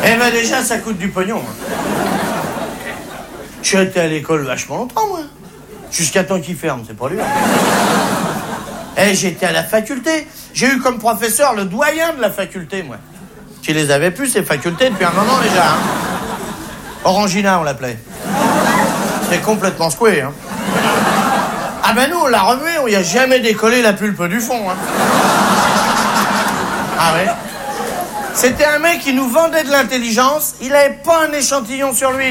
Eh ben déjà, ça coûte du pognon. Je suis été à l'école vachement longtemps, moi. Jusqu'à temps qu'il ferme, c'est pas lui. Eh, j'étais à la faculté. J'ai eu comme professeur le doyen de la faculté, moi. Qui les avait plus, ces facultés, depuis un moment déjà. Hein. Orangina, on l'appelait. C'est complètement secoué, hein. Ah ben nous, on l'a remué, on y a jamais décollé la pulpe du fond, hein. Ah ouais. C'était un mec qui nous vendait de l'intelligence, il avait pas un échantillon sur lui.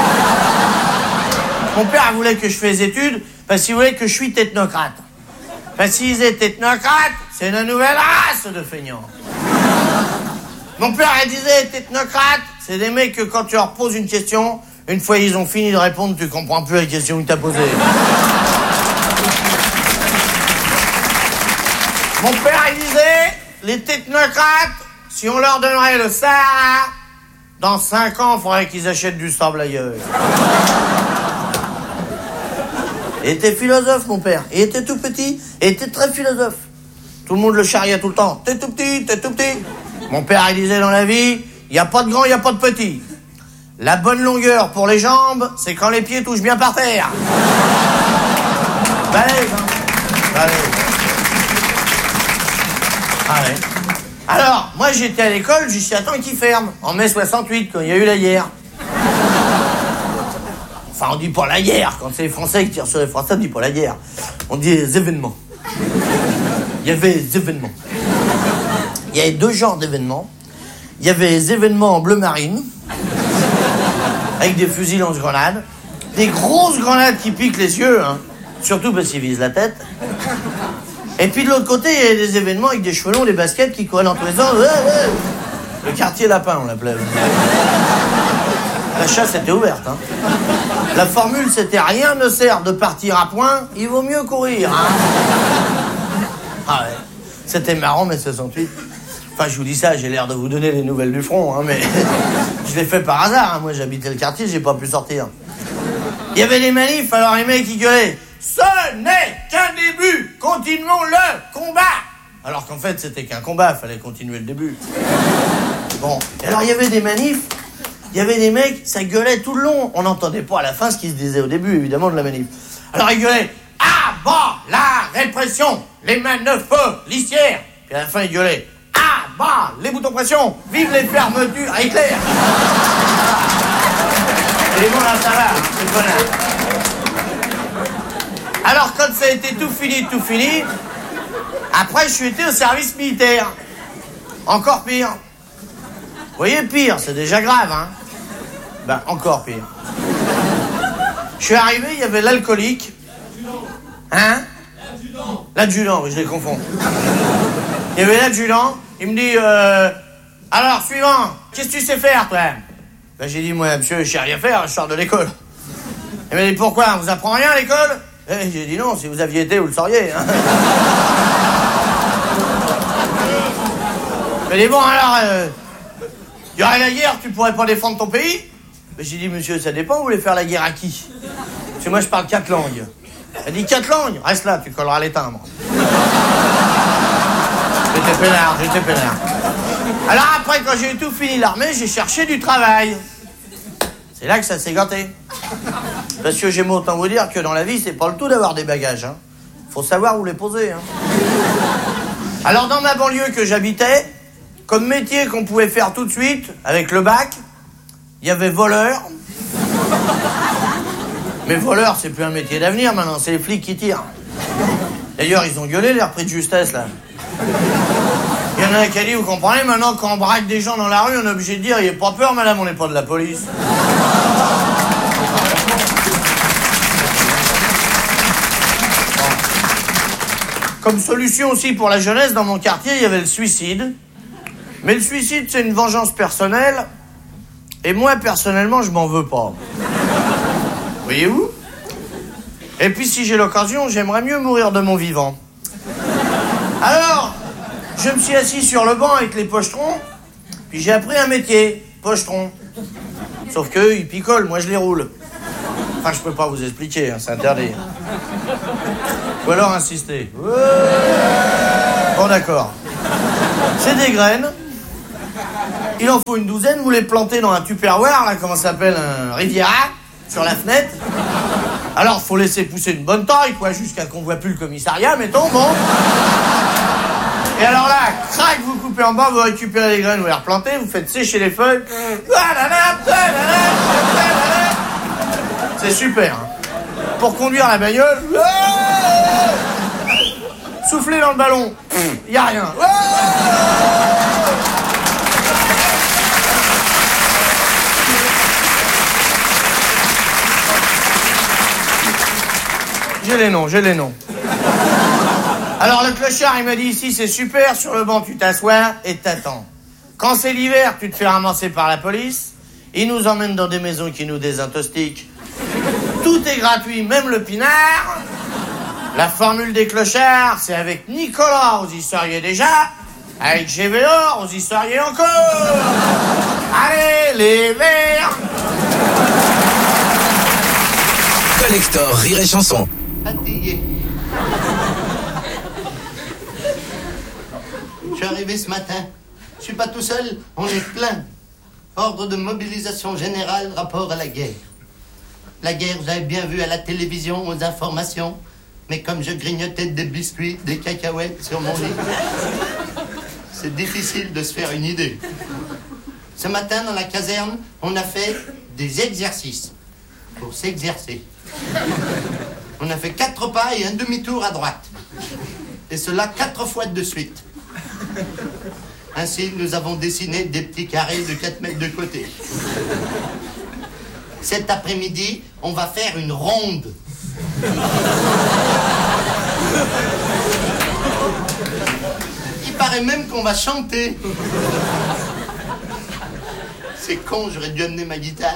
Mon père voulait que je fasse des études parce qu'il voulait que je suis technocrate. Parce qu'ils étaient technocrates, c'est une nouvelle race de feignants. Mon père il disait, technocrate, c'est des mecs que quand tu leur poses une question, une fois ils ont fini de répondre, tu comprends plus la question que t'as posée. Mon père il disait, les technocrates, si on leur donnerait le Sahara, dans 5 ans, il faudrait qu'ils achètent du sable ailleurs. Il était philosophe, mon père. Il était tout petit, il était très philosophe. Tout le monde le charriait tout le temps. T'es tout petit, t'es tout petit. Mon père, il disait dans la vie, il n'y a pas de grand, il n'y a pas de petit. La bonne longueur pour les jambes, c'est quand les pieds touchent bien par terre. Balèze, hein. Balèze. Ah ouais. Alors, moi, j'étais à l'école jusqu'à temps qu'il ferme, en mai 68, quand il y a eu la guerre. Enfin, on dit pas la guerre. Quand c'est les Français qui tirent sur les Français, on dit pas la guerre. On dit les événements. Il y avait des événements. Il y avait 2 genres d'événements. Il y avait les événements en bleu marine, avec des fusils lance-grenades, des grosses grenades qui piquent les yeux, hein, surtout parce qu'ils visent la tête. Et puis de l'autre côté, il y avait des événements avec des cheveux longs, des baskets qui couraient dans tous les sens. Le quartier lapin, on l'appelait. La chasse était ouverte, hein. La formule, c'était rien ne sert de partir à point, il vaut mieux courir, hein. Ah ouais, c'était marrant, mai 68. Enfin, je vous dis ça, j'ai l'air de vous donner les nouvelles du front, hein, mais je l'ai fait par hasard, hein. Moi, j'habitais le quartier, j'ai pas pu sortir. Il y avait des manifs, alors les mecs, ils gueulaient « Ce n'est qu'un début, continuons le combat !» Alors qu'en fait, c'était qu'un combat, fallait continuer le début. Bon, et alors il y avait des manifs, il y avait des mecs, ça gueulait tout le long. On n'entendait pas à la fin ce qui se disait au début, évidemment, de la manif. Alors ils gueulaient « À bas la répression, les manœuvres policières !» Puis à la fin, ils gueulaient « À bas les boutons pression, vive les fermetures à Hitler !» Et bon, là, ça va, c'est connard. Alors, quand ça a été tout fini, après, je suis été au service militaire. Encore pire. Vous voyez, pire, c'est déjà grave, hein. Ben, encore pire. Je suis arrivé, il y avait l'alcoolique. Hein? L'adjudant, oui, je les confonds. Il y avait l'adjudant, il me dit, alors, suivant, qu'est-ce que tu sais faire, toi? Ben, j'ai dit, moi, monsieur, je sais rien faire, je sors de l'école. Il m'a dit, pourquoi? On vous apprend rien à l'école? Et j'ai dit, non, si vous aviez été, vous le sauriez, hein. Il m'a dit, bon, alors, il y aurait la guerre, tu pourrais pas défendre ton pays? Ben, j'ai dit, monsieur, ça dépend, vous voulez faire la guerre à qui? Parce que moi, je parle 4 langues. Elle dit, 4 langues? Reste là, tu colleras les timbres. J'étais peinard. Alors après, quand j'ai tout fini l'armée, j'ai cherché du travail. C'est là que ça s'est gâté. Parce que j'aime autant vous dire que dans la vie, c'est pas le tout d'avoir des bagages, hein. Faut savoir où les poser, hein. Alors dans ma banlieue que j'habitais, comme métier qu'on pouvait faire tout de suite, avec le bac, il y avait voleur. Mais voleur, c'est plus un métier d'avenir maintenant, c'est les flics qui tirent. D'ailleurs, ils ont gueulé les repris de justesse, là. Il y en a un qui a dit, vous comprenez, maintenant, quand on braque des gens dans la rue, on est obligé de dire, il n'y a pas peur, madame, on n'est pas de la police. Comme solution aussi pour la jeunesse, dans mon quartier, il y avait le suicide. Mais le suicide, c'est une vengeance personnelle. Et moi, personnellement, je m'en veux pas. Voyez-vous? Et puis, si j'ai l'occasion, j'aimerais mieux mourir de mon vivant. Alors, je me suis assis sur le banc avec les pochetrons, puis j'ai appris un métier, pochetron. Sauf qu'eux, ils picolent, moi je les roule. Enfin, je peux pas vous expliquer, hein, c'est interdit. Ou alors insister. Bon, d'accord. C'est des graines. Il en faut une douzaine, vous les plantez dans un Tupperware, là, comment ça s'appelle, un Riviera, sur la fenêtre. Alors, faut laisser pousser une bonne taille, quoi, jusqu'à qu'on voit plus le commissariat, mettons, bon. Et alors là, crac, vous coupez en bas, vous récupérez les graines, vous les replantez, vous faites sécher les feuilles. C'est super, hein. Pour conduire la bagnole, soufflez dans le ballon, y a rien. J'ai les noms. Alors le clochard, il m'a dit, ici c'est super, sur le banc tu t'assois et t'attends. Quand c'est l'hiver, tu te fais ramasser par la police, ils nous emmènent dans des maisons qui nous désintoxiquent. Tout est gratuit, même le pinard. La formule des clochards, c'est avec Nicolas, vous y seriez déjà. Avec GVO, vous y seriez encore. Allez, les verts. Collector Rire et Chanson. Fatigué. Je suis arrivé ce matin. Je suis pas tout seul, on est plein. Ordre de mobilisation générale, rapport à la guerre. La guerre, j'avais bien vu à la télévision, aux informations. Mais comme je grignotais des biscuits, des cacahuètes sur mon lit, c'est difficile de se faire une idée. Ce matin, dans la caserne, on a fait des exercices pour s'exercer. On a fait 4 pas et un demi-tour à droite. Et cela 4 fois de suite. Ainsi, nous avons dessiné des petits carrés de 4 mètres de côté. Cet après-midi, on va faire une ronde. Il paraît même qu'on va chanter. C'est con, j'aurais dû amener ma guitare.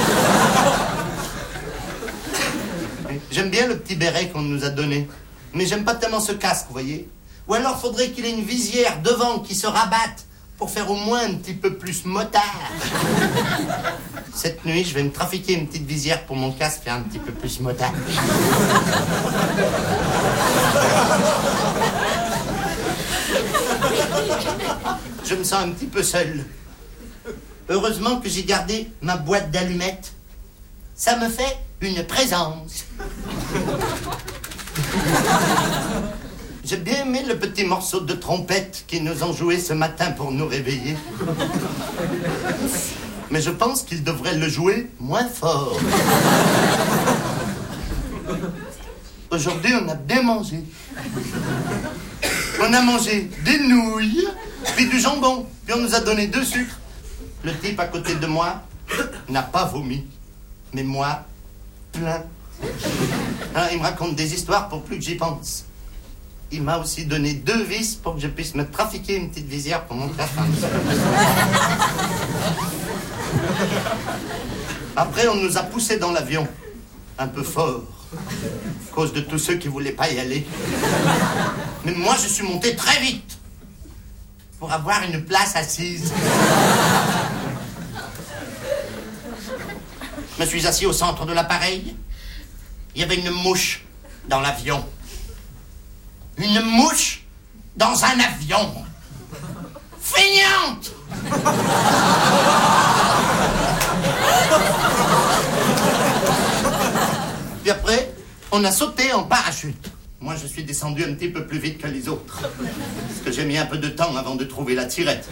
J'aime bien le petit béret qu'on nous a donné. Mais j'aime pas tellement ce casque, vous voyez. Ou alors faudrait qu'il ait une visière devant qui se rabatte pour faire au moins un petit peu plus motard. Cette nuit, je vais me trafiquer une petite visière pour mon casque faire un petit peu plus motard. Je me sens un petit peu seul. Heureusement que j'ai gardé ma boîte d'allumettes. Ça me fait une présence. J'ai bien aimé le petit morceau de trompette qu'ils nous ont joué ce matin pour nous réveiller. Mais je pense qu'ils devraient le jouer moins fort. Aujourd'hui, on a bien mangé. On a mangé des nouilles, puis du jambon, puis on nous a donné 2 sucres. Le type à côté de moi n'a pas vomi, mais moi, plein. Hein, il me raconte des histoires pour plus que j'y pense. Il m'a aussi donné 2 vis pour que je puisse me trafiquer une petite visière pour mon téléphone. Après, on nous a poussés dans l'avion, un peu fort, à cause de tous ceux qui voulaient pas y aller. Mais moi, je suis monté très vite pour avoir une place assise. Je me suis assis au centre de l'appareil. Il y avait une mouche dans l'avion. Une mouche dans un avion. Feignante! Puis après, on a sauté en parachute. Moi, je suis descendu un petit peu plus vite que les autres. Parce que j'ai mis un peu de temps avant de trouver la tirette.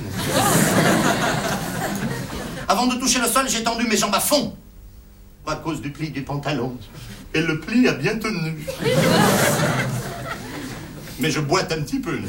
Avant de toucher le sol, j'ai tendu mes jambes à fond. À cause du pli du pantalon. Et le pli a bien tenu. Mais je boite un petit peu.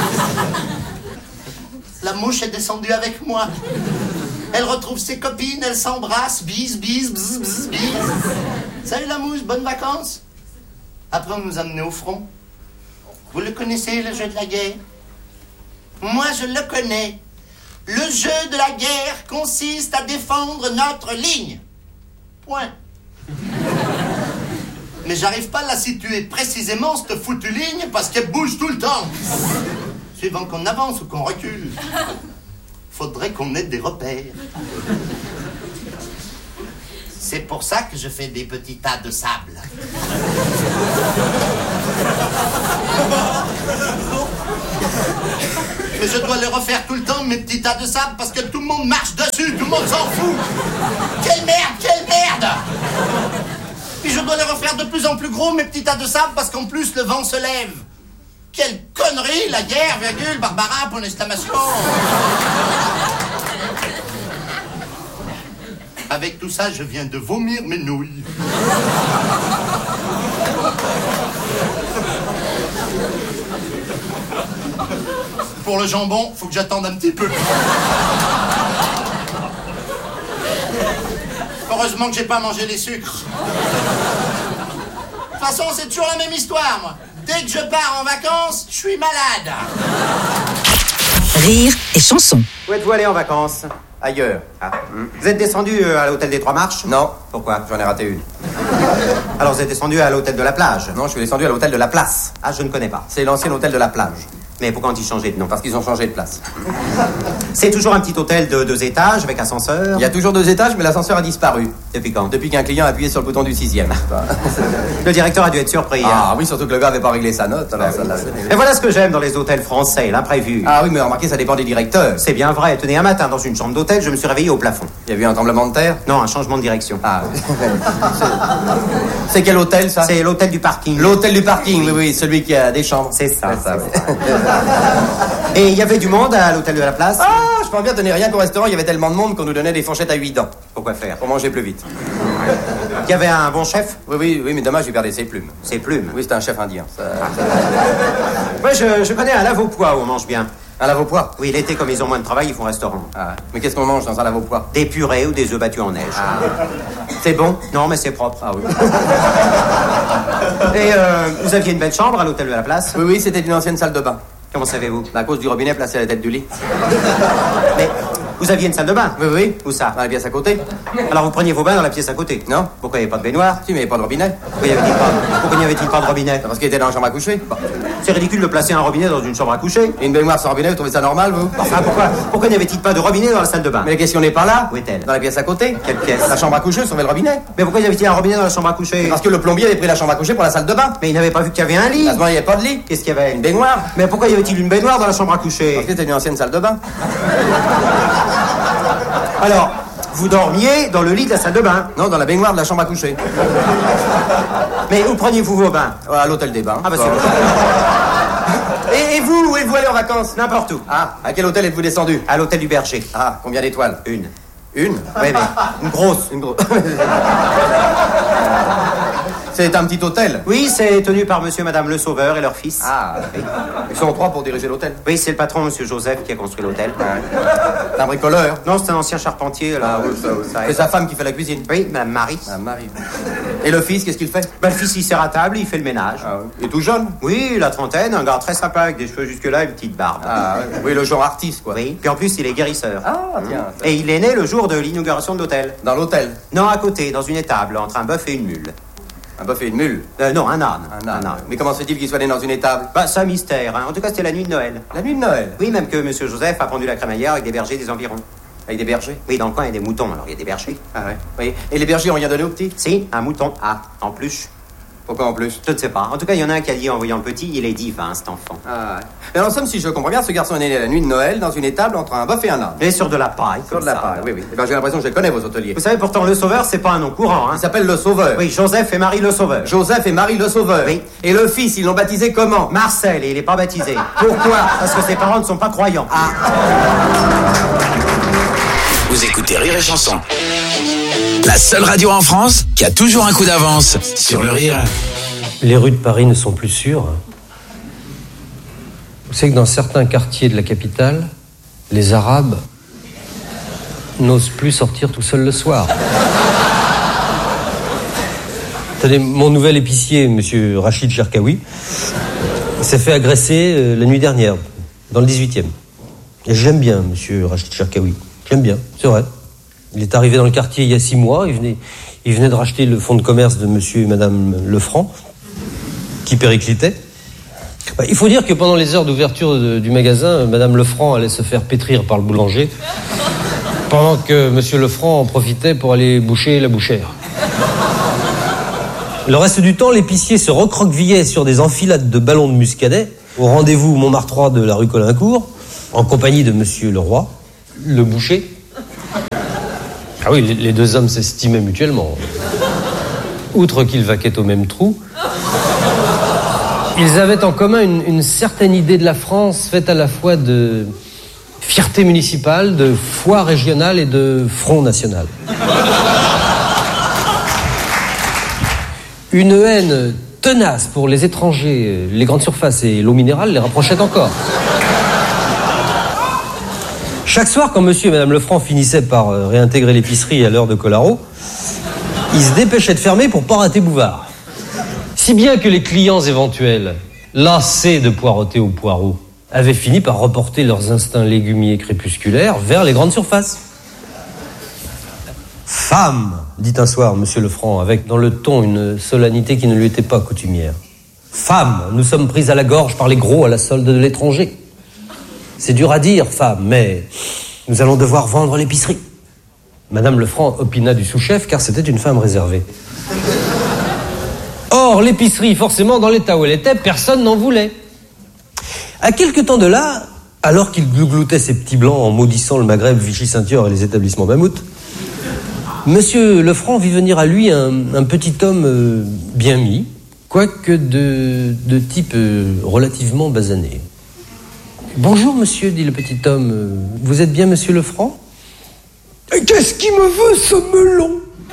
La mouche est descendue avec moi. Elle retrouve ses copines, elle s'embrasse, bise, bise, bzz, bzz, bise. Salut la mouche, bonnes vacances. Après, on nous a amenés au front. Vous le connaissez, le jeu de la guerre? Moi, je le connais. Le jeu de la guerre consiste à défendre notre ligne. Point. Mais j'arrive pas à la situer précisément, cette foutue ligne, parce qu'elle bouge tout le temps. Suivant qu'on avance ou qu'on recule. Faudrait qu'on ait des repères. C'est pour ça que je fais des petits tas de sable. Mais je dois les refaire tout le temps, mes petits tas de sable, parce que tout le monde marche dessus, tout le monde s'en fout. Quelle merde, quelle merde! Puis je dois les refaire de plus en plus gros, mes petits tas de sable, parce qu'en plus le vent se lève. Quelle connerie, la guerre, virgule, Barbara, point d'exclamation. Avec tout ça, je viens de vomir mes nouilles. Pour le jambon, faut que j'attende un petit peu. Heureusement que j'ai pas mangé les sucres. De toute façon, c'est toujours la même histoire, moi. Dès que je pars en vacances, je suis malade. Rire et chanson. Où êtes-vous allé en vacances? Ailleurs. Ah. Vous êtes descendu à l'hôtel des Trois Marches? Non. Pourquoi? J'en ai raté une. Alors vous êtes descendu à l'hôtel de la plage? Non, je suis descendu à l'hôtel de la Place. Ah, je ne connais pas. C'est l'ancien hôtel de la plage. Mais pourquoi ont-ils changé de nom? Parce qu'ils ont changé de place. C'est toujours un petit hôtel de 2 étages avec ascenseur? Il y a toujours 2 étages, mais l'ascenseur a disparu. Depuis quand? Depuis qu'un client a appuyé sur le bouton du 6e. Le directeur a dû être surpris. Ah oui, surtout que le gars avait pas réglé sa note. Alors ça l'a... Et voilà ce que j'aime dans les hôtels français, l'imprévu. Ah oui, mais remarquez, ça dépend des directeurs. C'est bien vrai. Tenez, un matin, dans une chambre d'hôtel, je me suis réveillé au plafond. Il y a eu un tremblement de terre? Non, un changement de direction. Ah oui. C'est quel hôtel, ça? C'est l'hôtel du parking. L'hôtel du parking, oui, celui qui a des chambres. C'est ça. Oui. Et il y avait du monde à l'hôtel de la Place? Ah, je pense bien, tenez, rien qu'au restaurant, il y avait tellement de monde qu'on nous donnait des fourchettes à 8 dents. Pourquoi faire? Pour manger plus vite. Il y avait un bon chef? Oui, mais dommage, j'ai perdu ses plumes. Ses plumes? Oui, c'était un chef indien. Ouais, je connais un lave-au-pois où on mange bien. Un lave-au-pois? Oui, l'été, comme ils ont moins de travail, ils font restaurant. Ah, mais qu'est-ce qu'on mange dans un lave-au-pois? Des purées ou des œufs battus en neige. Ah. C'est bon? Non, mais c'est propre. Ah oui. Et vous aviez une belle chambre à l'hôtel de la Place? Oui, c'était une ancienne salle de bain. Comment savez-vous? À cause du robinet placé à la tête du lit. Mais vous aviez une salle de bain? Oui. Où ça? Dans la pièce à côté. Alors vous preniez vos bains dans la pièce à côté? Non. Pourquoi il n'y avait pas de baignoire? Si, mais il n'y avait pas de robinet. Pourquoi n'y avait-il pas de robinet? Parce qu'il était dans la chambre à coucher. Bon. C'est ridicule de placer un robinet dans une chambre à coucher. Et une baignoire sans robinet, vous trouvez ça normal, vous? Enfin, pourquoi n'y avait-il pas de robinet dans la salle de bain? Mais la question n'est pas là. Où est-elle? Dans la pièce à côté. Quelle pièce? La chambre à coucher, sur le robinet. Mais pourquoi y avait-il un robinet dans la chambre à coucher? Parce que le plombier avait pris la chambre à coucher pour la salle de bain. Mais il n'avait pas vu qu'il y avait un lit. À ce moment, il n'y avait pas de lit. Qu'est-ce qu'il y avait? Une baignoire. Mais pourquoi y avait-il une baignoire dans la chambre à coucher? Parce que c'était une ancienne salle de bain. Alors, vous dormiez dans le lit de la salle de bain? Non, dans la baignoire de la chambre à coucher. Mais où preniez-vous vos bains? À l'hôtel des bains. Ah bah c'est Et vous, où êtes-vous allé en vacances? N'importe où. Ah, à quel hôtel êtes-vous descendu? À l'hôtel du Berger. Ah, combien d'étoiles? Une. Une? Oui, mais une grosse. Une grosse. C'est un petit hôtel? Oui, c'est tenu par monsieur et madame Le Sauveur et leur fils. Ah, oui. Ils sont 3 pour diriger l'hôtel? Oui, c'est le patron, monsieur Joseph, qui a construit l'hôtel. C'est un bricoleur? Non, c'est un ancien charpentier. Là. Ah oui, ça. C'est sa femme qui fait la cuisine? Oui, madame Marie. Madame Marie. Et le fils, qu'est-ce qu'il fait? Bah, le fils, il sert à table, il fait le ménage. Ah, oui. Il est tout jeune? Oui, la trentaine, un gars très sympa avec des cheveux jusque-là et une petite barbe. Ah, oui, le genre artiste, quoi. Oui, puis en plus, il est guérisseur. Ah, tiens. Et il est né le jour de l'inauguration de l'hôtel. Dans l'hôtel? Non, à côté, dans une étable, entre un bœuf et une mule. Un bœuf et une mule? Non, un âne. Un âne. Mais comment se fait-il qu'il soit né dans une étable? Bah, c'est un mystère, hein. En tout cas, c'était la nuit de Noël. La nuit de Noël? Oui, même que monsieur Joseph a pendu la crémaillère avec des bergers des environs. Avec des bergers? Oui, dans le coin, il y a des moutons, alors il y a des bergers. Ah ouais. Oui. Et les bergers ont rien donné aux petits? Si, un mouton. Ah, en plus. Pourquoi en plus? Je ne sais pas. En tout cas, il y en a un qui a dit en voyant le petit, il est divin, cet enfant. Ah ouais. Mais en somme, si je comprends bien, ce garçon est né la nuit de Noël dans une étable entre un bœuf et un âne. Et sur de la paille. Sur de la paille, oui. Eh ben, j'ai l'impression que je connais, vos hôteliers. Vous savez, pourtant, Le Sauveur, c'est pas un nom courant, hein. Il s'appelle Le Sauveur. Oui, Joseph et Marie Le Sauveur. Joseph et Marie Le Sauveur. Oui. Et le fils, ils l'ont baptisé comment? Marcel, et il est pas baptisé. Pourquoi? Parce que ses parents ne sont pas croyants. Ah. Vous écoutez Rire et Chanson. La seule radio en France qui a toujours un coup d'avance sur le rire. Les rues de Paris ne sont plus sûres. Vous savez que dans certains quartiers de la capitale, les Arabes n'osent plus sortir tout seuls le soir. Tenez, mon nouvel épicier, monsieur Rachid Cherkaoui, s'est fait agresser la nuit dernière, dans le 18e. Et j'aime bien monsieur Rachid Cherkaoui. J'aime bien, c'est vrai. Il est arrivé dans le quartier il y a 6 mois. Il venait de racheter le fonds de commerce de monsieur et madame Lefranc, qui périclitait. Bah, il faut dire que pendant les heures d'ouverture du magasin, madame Lefranc allait se faire pétrir par le boulanger, pendant que monsieur Lefranc en profitait pour aller boucher la bouchère. Le reste du temps, l'épicier se recroquevillait sur des enfilades de ballons de muscadet au rendez-vous Montmartre 3 de la rue Colincourt, en compagnie de monsieur Leroy, le boucher. Ah oui, les deux hommes s'estimaient mutuellement. Outre qu'ils vaquaient au même trou, ils avaient en commun une certaine idée de la France faite à la fois de fierté municipale, de foi régionale et de front national. Une haine tenace pour les étrangers, les grandes surfaces et l'eau minérale les rapprochait encore. Chaque soir, quand monsieur et madame Lefranc finissaient par réintégrer l'épicerie à l'heure de Colaro, ils se dépêchaient de fermer pour pas rater Bouvard. Si bien que les clients éventuels, lassés de poireauter au poireau, avaient fini par reporter leurs instincts légumiers crépusculaires vers les grandes surfaces. « Femme !» dit un soir monsieur Lefranc, avec dans le ton une solennité qui ne lui était pas coutumière. « Femme, nous sommes pris à la gorge par les gros à la solde de l'étranger. C'est dur à dire, femme, mais nous allons devoir vendre l'épicerie. » Madame Lefranc opina du sous-chef, car c'était une femme réservée. Or, l'épicerie, forcément, dans l'état où elle était, personne n'en voulait. À quelque temps de là, alors qu'il glougloutait ses petits blancs en maudissant le Maghreb, Vichy-Ceinture et les établissements mammouth, monsieur Lefranc vit venir à lui un petit homme bien mis, quoique de type relativement basané. « Bonjour, monsieur, dit le petit homme. Vous êtes bien monsieur Lefranc ?»« Qu'est-ce qui me veut, ce melon ?»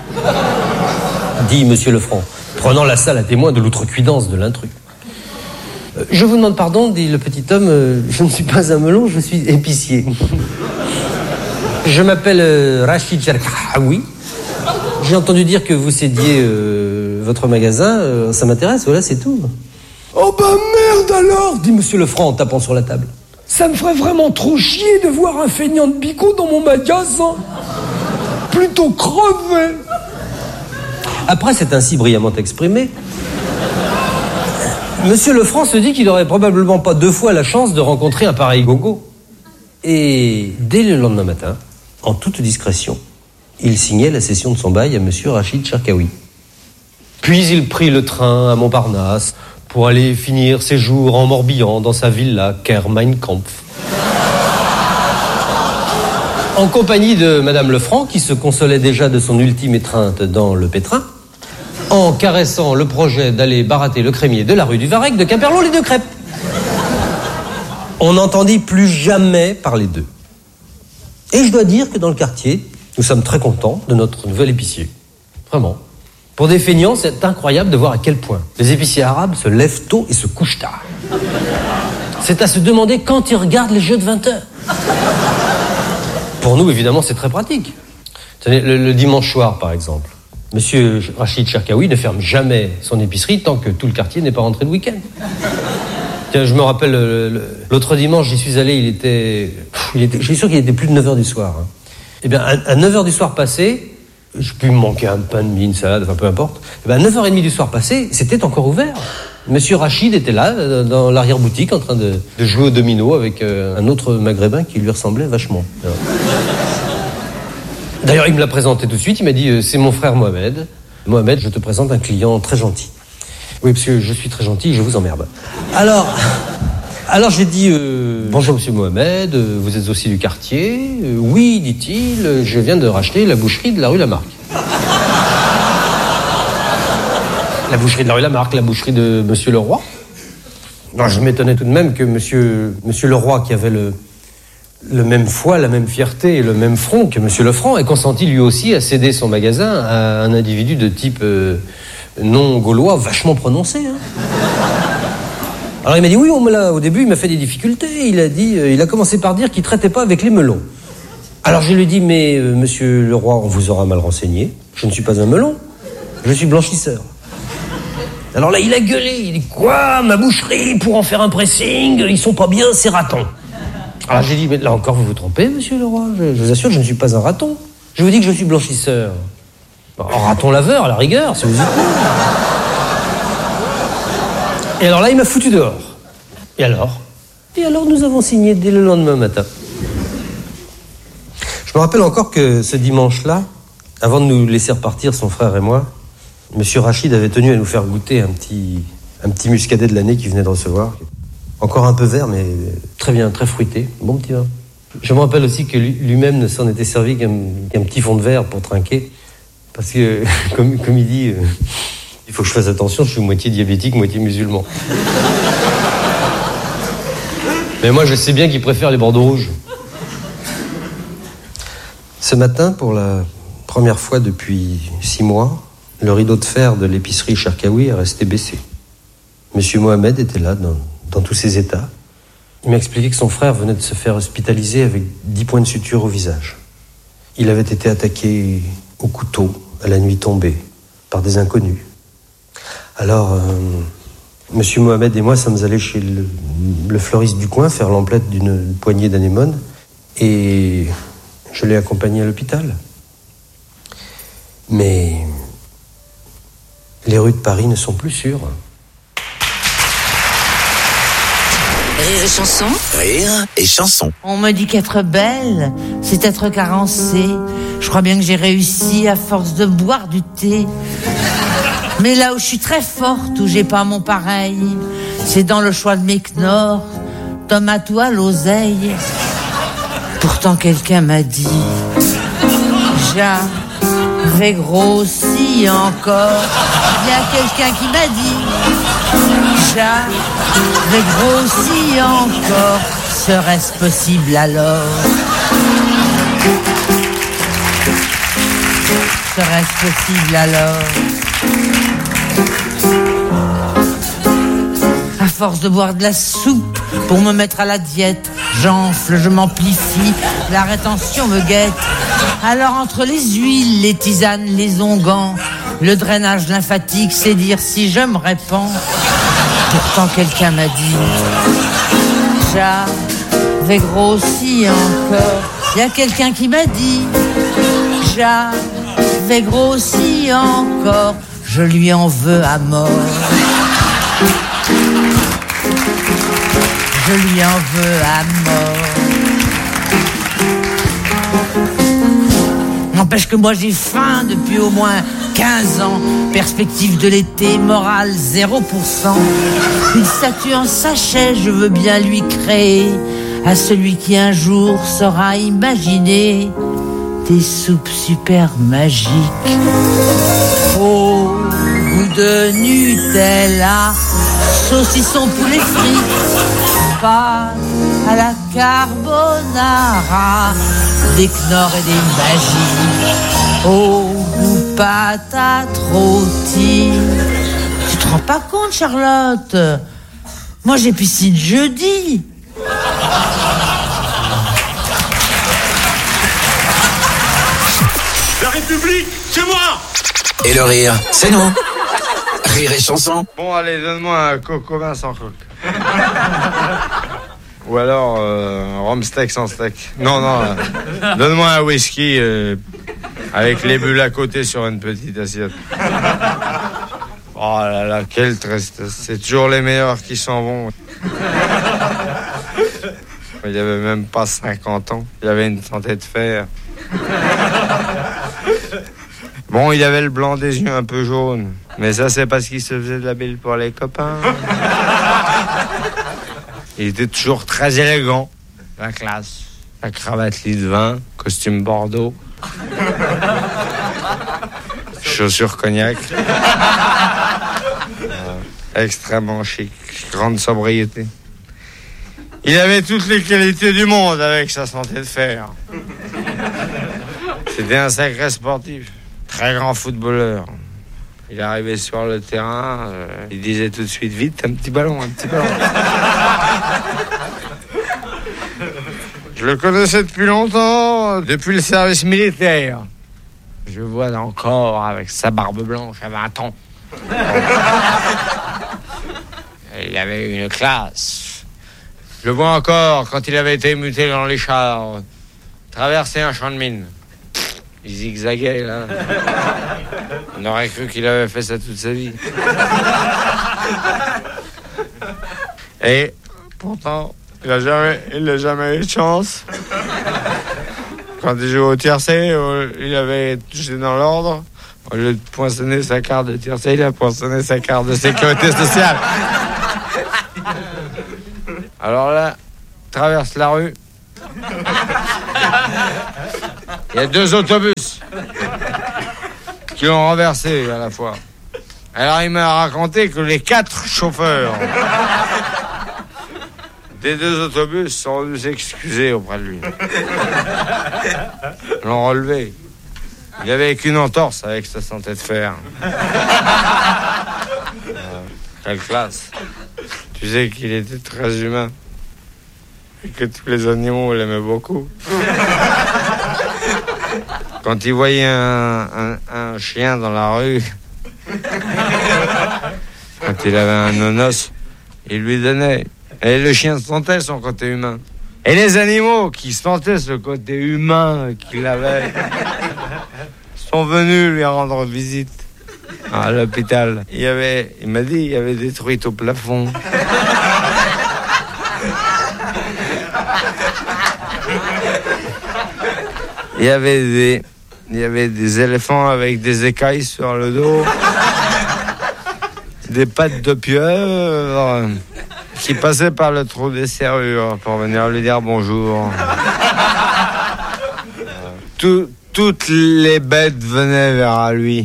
dit monsieur Lefranc, prenant la salle à témoin de l'outrecuidance de l'intrus. « Je vous demande pardon, dit le petit homme, je ne suis pas un melon, je suis épicier. Je m'appelle Rachid Cherkaoui. J'ai entendu dire que vous cédiez votre magasin, ça m'intéresse, voilà, c'est tout. »« Oh bah merde alors, dit monsieur Lefranc en tapant sur la table. Ça me ferait vraiment trop chier de voir un feignant de bigot dans mon magasin. Plutôt crever. » Après s'être ainsi brillamment exprimé, monsieur Lefranc se dit qu'il n'aurait probablement pas deux fois la chance de rencontrer un pareil gogo. Et dès le lendemain matin, en toute discrétion, il signait la cession de son bail à monsieur Rachid Cherkaoui. Puis il prit le train à Montparnasse pour aller finir ses jours en Morbihan dans sa villa Ker Mein Kampf. En compagnie de madame Lefranc, qui se consolait déjà de son ultime étreinte dans le pétrin, en caressant le projet d'aller barater le crémier de la rue du Varec de Quimperlé les deux crêpes. On n'entendit plus jamais parler d'eux. Et je dois dire que dans le quartier, nous sommes très contents de notre nouvel épicier. Vraiment. Pour des feignants, c'est incroyable de voir à quel point les épiciers arabes se lèvent tôt et se couchent tard. C'est à se demander quand ils regardent les jeux de 20h. Pour nous, évidemment, c'est très pratique. Tenez, le dimanche soir, par exemple, monsieur Rachid Cherkaoui ne ferme jamais son épicerie tant que tout le quartier n'est pas rentré le week-end. Tiens, je me rappelle, l'autre dimanche, j'y suis allé, je suis sûr qu'il était plus de 9h du soir. Hein. Eh bien, à 9h du soir passé, je peux me manquer un pain de mie, une salade, enfin peu importe. Eh bien, à 9h30 du soir passé, c'était encore ouvert. Monsieur Rachid était là, dans l'arrière-boutique, en train de jouer au domino avec un autre maghrébin qui lui ressemblait vachement. D'ailleurs, il me l'a présenté tout de suite, il m'a dit, c'est mon frère Mohamed. Mohamed, je te présente un client très gentil. Oui, parce que je suis très gentil, je vous emmerde. Alors j'ai dit, bonjour monsieur Mohamed, vous êtes aussi du quartier ? Oui, dit-il, je viens de racheter la boucherie de la rue Lamarck. La boucherie de la rue Lamarck, la boucherie de monsieur Leroy. Non, je m'étonnais tout de même que monsieur Leroy, qui avait le même foie, la même fierté et le même front que monsieur Lefranc, ait consenti lui aussi à céder son magasin à un individu de type non gaulois vachement prononcé. Hein. Alors il m'a dit, oui, au début il m'a fait des difficultés, il a commencé par dire qu'il ne traitait pas avec les melons. Alors je lui ai dit, mais monsieur Leroy, on vous aura mal renseigné, je ne suis pas un melon, je suis blanchisseur. Alors là il a gueulé, il dit, quoi, ma boucherie, pour en faire un pressing, ils sont pas bien, c'est raton. Alors j'ai dit, mais là encore vous vous trompez monsieur Leroy, je vous assure que je ne suis pas un raton, je vous dis que je suis blanchisseur. Un raton laveur à la rigueur, si vous y plaît. Et alors là, il m'a foutu dehors. Et alors nous avons signé dès le lendemain matin. Je me rappelle encore que ce dimanche-là, avant de nous laisser repartir, son frère et moi, monsieur Rachid avait tenu à nous faire goûter un petit muscadet de l'année qu'il venait de recevoir. Encore un peu vert, mais très bien, très fruité. Bon petit vin. Je me rappelle aussi que lui-même ne s'en était servi qu'un petit fond de verre pour trinquer. Parce que, comme il dit, il faut que je fasse attention, je suis moitié diabétique, moitié musulman. Mais moi, je sais bien qu'il préfère les bordeaux rouges. Ce matin, pour la première fois depuis 6 mois, le rideau de fer de l'épicerie Cherkaoui est resté baissé. Monsieur Mohamed était là, dans tous ses états. Il m'a expliqué que son frère venait de se faire hospitaliser avec 10 points de suture au visage. Il avait été attaqué au couteau, à la nuit tombée, par des inconnus. Alors, Monsieur Mohamed et moi sommes allés chez le fleuriste du coin faire l'emplette d'une poignée d'anémones et je l'ai accompagné à l'hôpital. Mais les rues de Paris ne sont plus sûres. Rire et chanson. Rire et chanson. On me dit qu'être belle, c'est être carencée. Je crois bien que j'ai réussi à force de boire du thé. Mais là où je suis très forte, où j'ai pas mon pareil, c'est dans le choix de mes knorrs, tomate ou à l'oseille. Pourtant quelqu'un m'a dit, j'avais grossi encore. Il y a quelqu'un qui m'a dit, j'avais grossi encore. Serait-ce possible alors? Serait-ce possible alors? À force de boire de la soupe pour me mettre à la diète, j'enfle, je m'amplifie, la rétention me guette. Alors entre les huiles, les tisanes, les onguents, le drainage lymphatique, c'est dire si je me répands. Pourtant quelqu'un m'a dit, j'avais grossi encore. Il y a quelqu'un qui m'a dit, j'avais grossi encore. Je lui en veux à mort. Je lui en veux à mort. N'empêche que moi j'ai faim depuis au moins 15 ans. Perspective de l'été, morale 0%. Une statue en sachet, je veux bien lui créer. À celui qui un jour saura imaginer des soupes super magiques. Au goût de Nutella, saucisson poulet frites, pâte à la carbonara, des knorrs et des magies. Au goût patate rôtie. Tu te rends pas compte, Charlotte? Moi j'ai piscine jeudi. La République, c'est moi! Et le rire, c'est nous. Rire et chanson. Bon, allez, donne-moi un coco vin sans coque. Ou alors, rhum steak sans steak. Non, donne-moi un whisky avec les bulles à côté sur une petite assiette. Oh là là, quelle tristesse. C'est toujours les meilleurs qui s'en vont. Il avait même pas 50 ans. Il avait une santé de fer. Bon, il avait le blanc des yeux un peu jaune. Mais ça, c'est parce qu'il se faisait de la bile pour les copains. Il était toujours très élégant. La classe. La cravate lit de vin, costume bordeaux. Chaussures cognac. Extrêmement chic. Grande sobriété. Il avait toutes les qualités du monde avec sa santé de fer. C'était un sacré sportif. Très grand footballeur. Il arrivait sur le terrain, il disait tout de suite, vite, un petit ballon. Je le connaissais depuis longtemps, depuis le service militaire. Je vois encore avec sa barbe blanche à 20 ans. Il avait une classe. Je le vois encore quand il avait été muté dans les chars, traverser un champ de mine. Il zigzaguait, là. On aurait cru qu'il avait fait ça toute sa vie. Et pourtant, il n'a jamais eu de chance. Quand il jouait au tiercé, il avait touché dans l'ordre. Au lieu de poinçonner sa carte de tiercé, il a poinçonné sa carte de sécurité sociale. Alors là, traverse la rue. Il y a 2 autobus qui l'ont renversé à la fois. Alors il m'a raconté que les 4 chauffeurs des 2 autobus sont venus s'excuser auprès de lui. Ils l'ont relevé. Il avait qu'une entorse avec sa santé de fer. Quelle classe. Tu sais qu'il était très humain. Et que tous les animaux l'aimaient beaucoup. Quand il voyait un chien dans la rue, quand il avait un nonos, il lui donnait. Et le chien sentait son côté humain. Et les animaux qui sentaient ce côté humain qu'il avait sont venus lui rendre visite à l'hôpital. Il m'a dit, il y avait des truites au plafond. Il y avait des éléphants avec des écailles sur le dos, des pattes de pieuvre qui passaient par le trou des serrures pour venir lui dire bonjour. Toutes les bêtes venaient vers lui.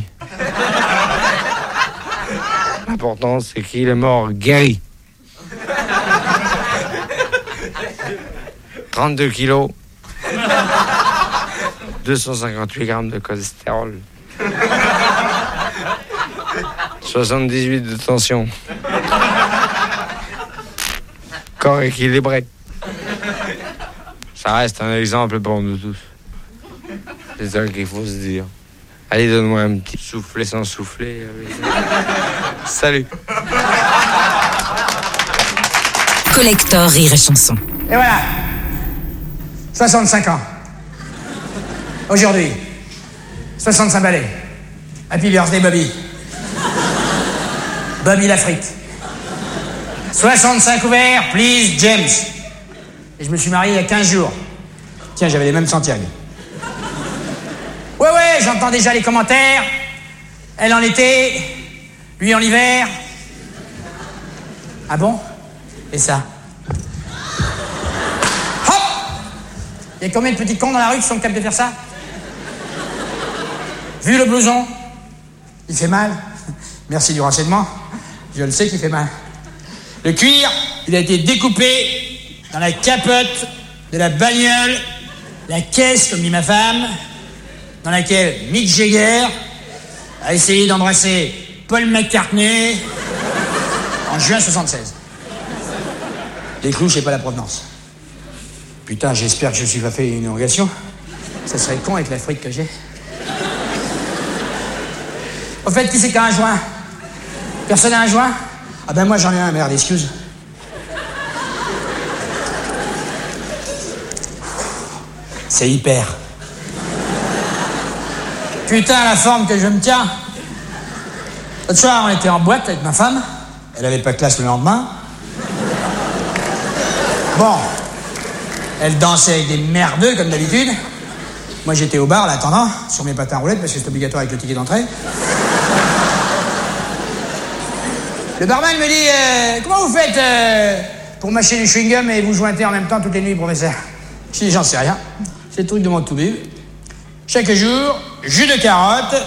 L'important, c'est qu'il est mort guéri. 32 kilos. 258 grammes de cholestérol. 78 de tension. Corps équilibré. Ça reste un exemple pour nous tous. C'est ça qu'il faut se dire. Allez, donne-moi un petit soufflet sans souffler. Salut. Collector Rire et Chanson. Et voilà. 65 ans. Aujourd'hui. 65 balais. Happy birthday, Bobby. Bobby la frite. 65 ouverts, please, James. Et je me suis marié il y a 15 jours. Tiens, j'avais les mêmes Santiago. Ouais, j'entends déjà les commentaires. Elle en été, lui en hiver. Ah bon? Et ça? Hop! Il y a combien de petits cons dans la rue qui sont capables de faire ça? Vu le blouson? Il fait mal. Merci du renseignement. Je le sais qu'il fait mal. Le cuir, il a été découpé dans la capote de la bagnole, la caisse, comme dit ma femme, dans laquelle Mick Jagger a essayé d'embrasser Paul McCartney en juin 76. Les clous, je sais pas la provenance. Putain, j'espère que je suis pas fait une inondation. Ça serait con avec la frite que j'ai. Au fait, qui c'est qui a un joint? Personne n'a un joint? Ah ben moi j'en ai un, merde, excuse. C'est hyper. Putain, la forme que je me tiens. L'autre soir, on était en boîte avec ma femme. Elle avait pas de classe le lendemain. Bon. Elle dansait avec des merdeux, comme d'habitude. Moi, j'étais au bar, là, attendant, sur mes patins à roulettes, parce que c'est obligatoire avec le ticket d'entrée. Le barman me dit, comment vous faites pour mâcher du chewing-gum et vous jointer en même temps toutes les nuits, professeur? Je dis, j'en sais rien. C'est le truc de mon toubib. Chaque jour, jus de carotte,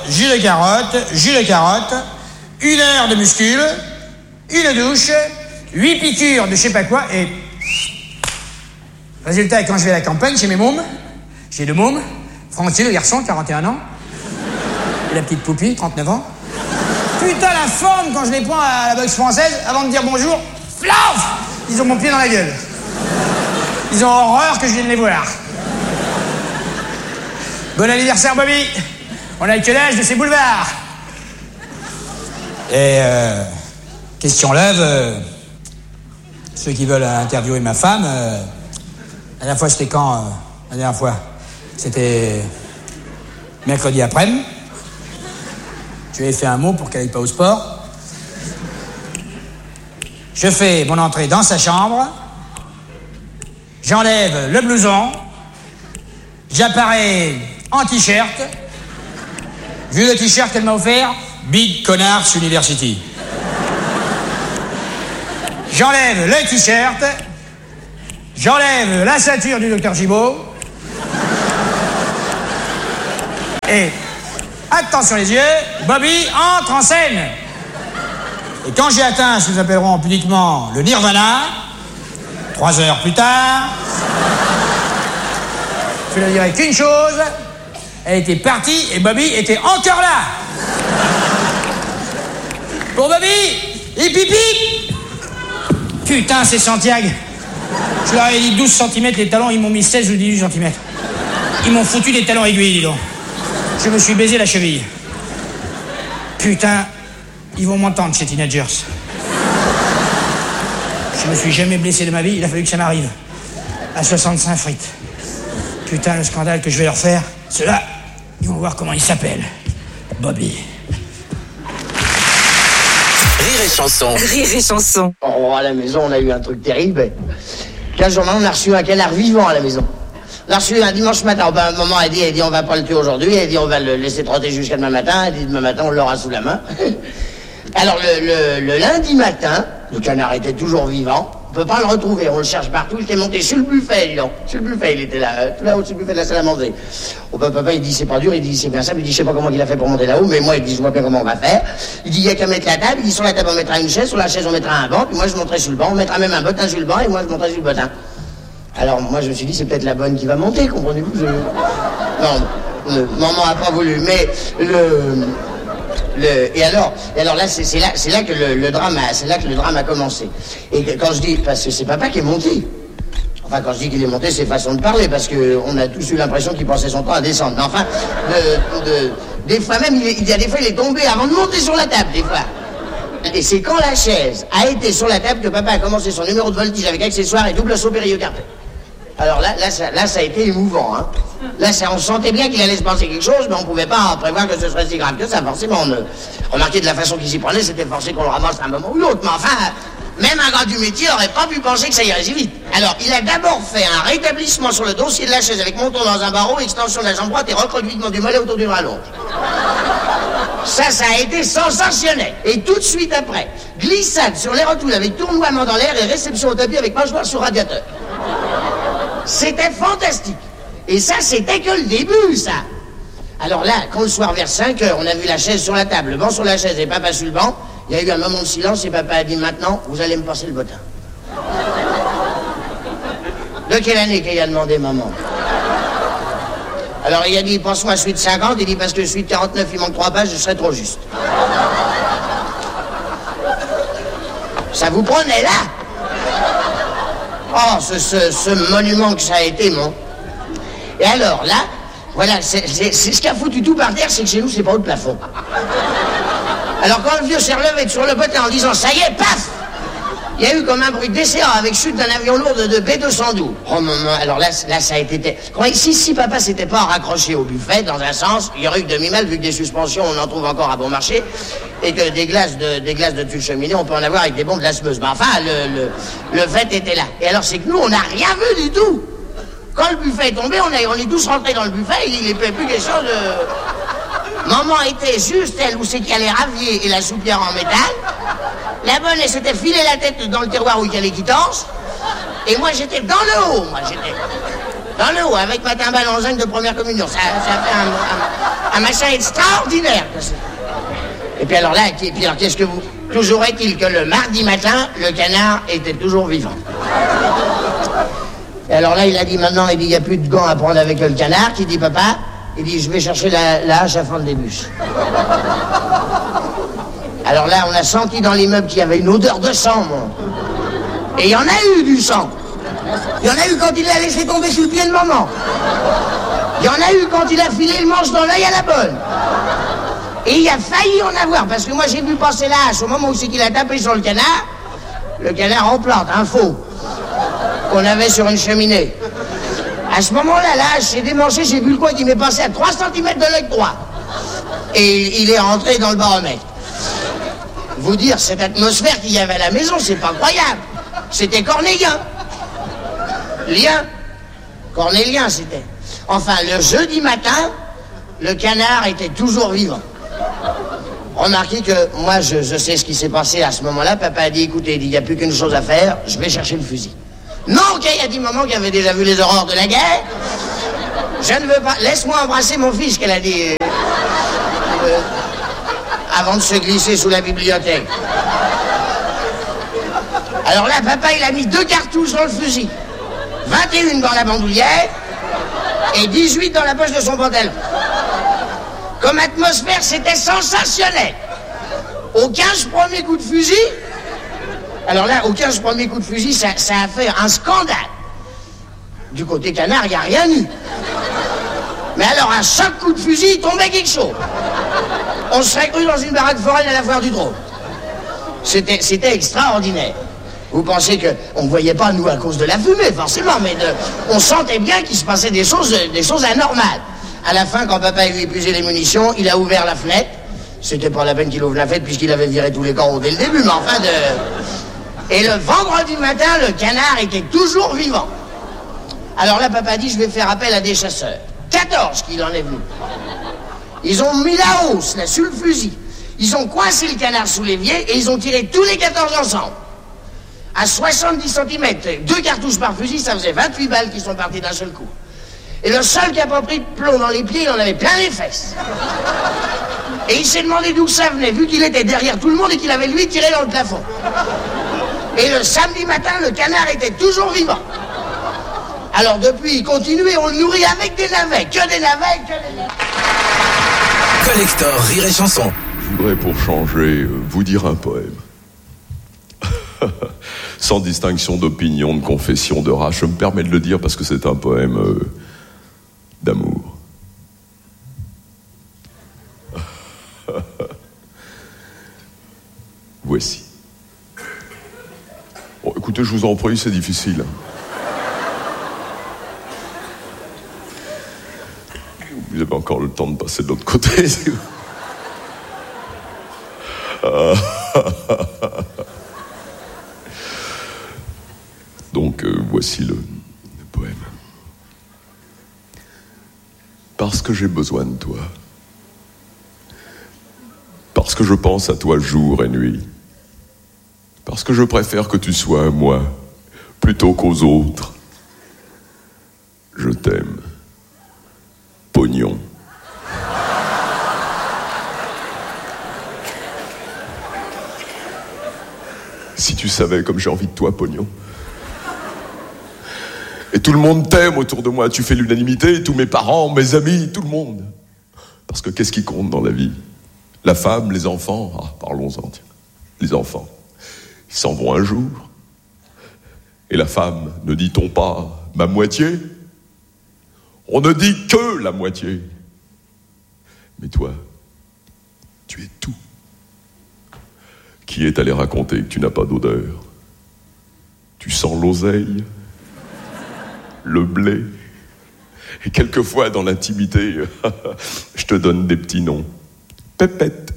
1 heure de muscule, une douche, 8 piqûres de je sais pas quoi, et... Résultat, quand je vais à la campagne, chez mes mômes, j'ai 2 mômes, Francky, le garçon, 41 ans, et la petite Poupie, 39 ans. Putain, la forme, quand je les prends à la boxe française, avant de dire bonjour, flaf! Ils ont mon pied dans la gueule. Ils ont horreur que je vienne les voir. Bon anniversaire, Bobby. On a que l'âge de ces boulevards. Et question lève, ceux qui veulent interviewer ma femme, la dernière fois c'était quand? La dernière fois c'était mercredi après-midi. Je lui ai fait un mot pour qu'elle n'aille pas au sport. Je fais mon entrée dans sa chambre. J'enlève le blouson. J'apparais en t-shirt. Vu le t-shirt qu'elle m'a offert, Big Connards University. J'enlève le t-shirt. J'enlève la ceinture du docteur Gibault. Et, attention les yeux, Bobby entre en scène. Et quand j'ai atteint ce que nous appellerons pudiquement le nirvana, 3 heures plus tard, je ne dirais qu'une chose, elle était partie et Bobby était encore là. Pour Bobby, hip hip hip. Putain, c'est Santiago. Je leur ai dit 12 cm les talons, ils m'ont mis 16 ou 18 cm. Ils m'ont foutu des talons aiguilles, dis donc. Je me suis baisé la cheville. Putain, ils vont m'entendre chez Teenagers. Je me suis jamais blessé de ma vie, il a fallu que ça m'arrive. À 65 frites. Putain, le scandale que je vais leur faire, ceux-là, ils vont voir comment ils s'appellent. Bobby. Rire et chanson. Rire et chanson. Oh, à la maison, on a eu un truc terrible. 15 jours maintenant, on a reçu un canard vivant à la maison. On l'a reçu un dimanche matin. Ben, maman a dit, on va pas le tuer aujourd'hui. Elle dit, on va le laisser trotter jusqu'à demain matin. Elle dit, demain matin, on l'aura sous la main. Alors, le lundi matin, le canard était toujours vivant. On peut pas le retrouver, on le cherche partout. Il était monté sur le buffet, dis donc. Sur le buffet, il était là, tout là-haut sur le buffet de la salle à manger. Oh, ben, papa, il dit, c'est pas dur. Il dit, c'est bien simple. Il dit, je sais pas comment il a fait pour monter là-haut, mais moi, il dit, je vois bien comment on va faire. Il dit, il y a qu'à mettre la table. Il dit, sur la table, on mettra une chaise. Sur la chaise, on mettra un banc. Puis moi, je monterai sur le banc. On mettra même un bottin sur le banc. Et moi, je monterai sur le bottin. Alors, moi, je me suis dit, c'est peut-être la bonne qui va monter, comprenez-vous? Non, maman a pas voulu, mais et alors là, c'est là que le drame a commencé. Et quand je dis, parce que c'est papa qui est monté. Enfin, quand je dis qu'il est monté, c'est façon de parler, parce que on a tous eu l'impression qu'il passait son temps à descendre. Mais enfin, des fois même, il y a des fois, il est tombé avant de monter sur la table, des fois. Et c'est quand la chaise a été sur la table que papa a commencé son numéro de voltige avec accessoires et double saut périocarpé. Alors là, ça a été émouvant, hein. Là, on sentait bien qu'il allait se passer quelque chose, mais on pouvait pas prévoir que ce serait si grave que ça. Forcément, remarquez de la façon qu'il s'y prenait, c'était forcé qu'on le ramasse à un moment ou l'autre. Mais enfin, même un gars du métier aurait pas pu penser que ça irait si vite. Alors, il a d'abord fait un rétablissement sur le dossier de la chaise avec monton dans un barreau, extension de la jambe droite et recroquevillement du mollet autour du rallonge. Ça a été sensationnel. Et tout de suite après, glissade sur les rotoules avec tournoiement dans l'air et réception au tapis avec mâchoire sur radiateur. C'était fantastique. Et ça, c'était que le début, ça. Alors là, quand le soir vers 5 heures, on a vu la chaise sur la table, le banc sur la chaise et papa sur le banc, il y a eu un moment de silence et papa a dit, maintenant, vous allez me passer le bottin. De quelle année qu'il a demandé maman? Alors il a dit, pense-moi celui de 50, il dit, parce que celui de 49, il manque 3 pages, je serais trop juste. Ça vous prenait là? Oh, ce monument que ça a été, mon. Et alors, là, voilà, c'est ce qui a foutu tout par terre, c'est que chez nous, c'est pas haut de plafond. Alors, quand le vieux s'est relevé sur le bottin en disant, ça y est, paf! Il y a eu comme un bruit d'essai avec chute d'un avion lourd de B-212. Oh, maman, alors là, ça a été... Si papa s'était pas raccroché au buffet, dans un sens, il y aurait eu demi-mal, vu que des suspensions, on en trouve encore à bon marché, et que des glaces de tulle cheminée, on peut en avoir avec des bombes d'asmeuse. Mais enfin, le fait était là. Et alors, c'est que nous, on n'a rien vu du tout. Quand le buffet est tombé, on est tous rentrés dans le buffet, il n'est plus question de... Maman était juste, elle, où c'est qu'il y a les raviers et la soupière en métal. La bonne, elle s'était filé la tête dans le terroir où il y a les quittances. Et moi, j'étais dans le haut, dans le haut, avec ma timbale en zinc de première communion. Ça fait un machin extraordinaire. Et puis alors là, qu'est-ce que vous... Toujours est-il que le mardi matin, le canard était toujours vivant. Et alors là, il a dit, maintenant, il n'y a plus de gants à prendre avec le canard. Qui dit, papa, il dit, je vais chercher la hache à fendre des bûches. Alors là, on a senti dans l'immeuble qu'il y avait une odeur de sang, moi. Et il y en a eu du sang. Il y en a eu quand il l'a laissé tomber sur le pied de maman. Il y en a eu quand il a filé le manche dans l'œil à la bonne. Et il a failli en avoir, parce que moi j'ai vu passer la hache au moment où c'est qu'il a tapé sur le canard en plante, un faux, qu'on avait sur une cheminée. À ce moment-là, la hache s'est démanchée, j'ai vu le coin qui m'est passé à 3 cm de l'œil droit. Et il est rentré dans le baromètre. Vous dire, cette atmosphère qu'il y avait à la maison, c'est pas croyable. C'était cornélien. Cornélien, c'était. Enfin, le jeudi matin, le canard était toujours vivant. Remarquez que moi, je sais ce qui s'est passé à ce moment-là. Papa a dit, écoutez, il n'y a plus qu'une chose à faire, je vais chercher le fusil. Non, ok, il y a 10 moments qui avaient déjà vu les horreurs de la guerre. Je ne veux pas... Laisse-moi embrasser mon fils, qu'elle a dit. Avant de se glisser sous la bibliothèque. Alors là, papa, il a mis 2 cartouches dans le fusil. 21 dans la bandoulière et 18 dans la poche de son pantalon. Comme atmosphère, c'était sensationnel. Aux 15 premiers coups de fusil... Alors là, aux 15 premiers coups de fusil, ça a fait un scandale. Du côté canard, il n'y a rien eu. Mais alors, à chaque coup de fusil, il tombait quelque chose. On se serait cru dans une baraque foraine à la foire du Drôme. C'était extraordinaire. Vous pensez qu'on ne voyait pas, nous, à cause de la fumée, forcément, mais on sentait bien qu'il se passait des choses anormales. À la fin, quand papa a eu épuisé les munitions, il a ouvert la fenêtre. C'était pas la peine qu'il ouvre la fenêtre, puisqu'il avait viré tous les coraux dès le début, mais enfin Et le vendredi matin, le canard était toujours vivant. Alors là, papa dit, je vais faire appel à des chasseurs. 14 qu'il en est venu. Ils ont mis la hausse, là, sur le fusil. Ils ont coincé le canard sous l'évier et ils ont tiré tous les 14 ensemble. À 70 cm, 2 cartouches par fusil, ça faisait 28 balles qui sont parties d'un seul coup. Et le seul qui n'a pas pris de plomb dans les pieds, il en avait plein les fesses. Et il s'est demandé d'où ça venait, vu qu'il était derrière tout le monde et qu'il avait lui tiré dans le plafond. Et le samedi matin, le canard était toujours vivant. Alors depuis, il continue et on le nourrit avec des navets, que des navets, que des navets. Collector Rire et Chanson. Je voudrais pour changer vous dire un poème. Sans distinction d'opinion, de confession, de race. Je me permets de le dire parce que c'est un poème d'amour. Voici. Bon, écoutez, je vous en prie, c'est difficile. Vous avez encore le temps de passer de l'autre côté. Donc, voici le poème. Parce que j'ai besoin de toi. Parce que je pense à toi jour et nuit. Parce que je préfère que tu sois à moi plutôt qu'aux autres. Je t'aime. Pognon. Si tu savais comme j'ai envie de toi, Pognon. Et tout le monde t'aime autour de moi. Tu fais l'unanimité, tous mes parents, mes amis, tout le monde. Parce que qu'est-ce qui compte dans la vie? La femme, les enfants. Ah, parlons-en, tiens. Les enfants. Ils s'en vont un jour. Et la femme, ne dit-on pas ma moitié? On ne dit que la moitié. Mais toi, tu es tout. Qui est allé raconter que tu n'as pas d'odeur? Tu sens l'oseille, le blé. Et quelquefois, dans l'intimité, je te donne des petits noms. Pépette.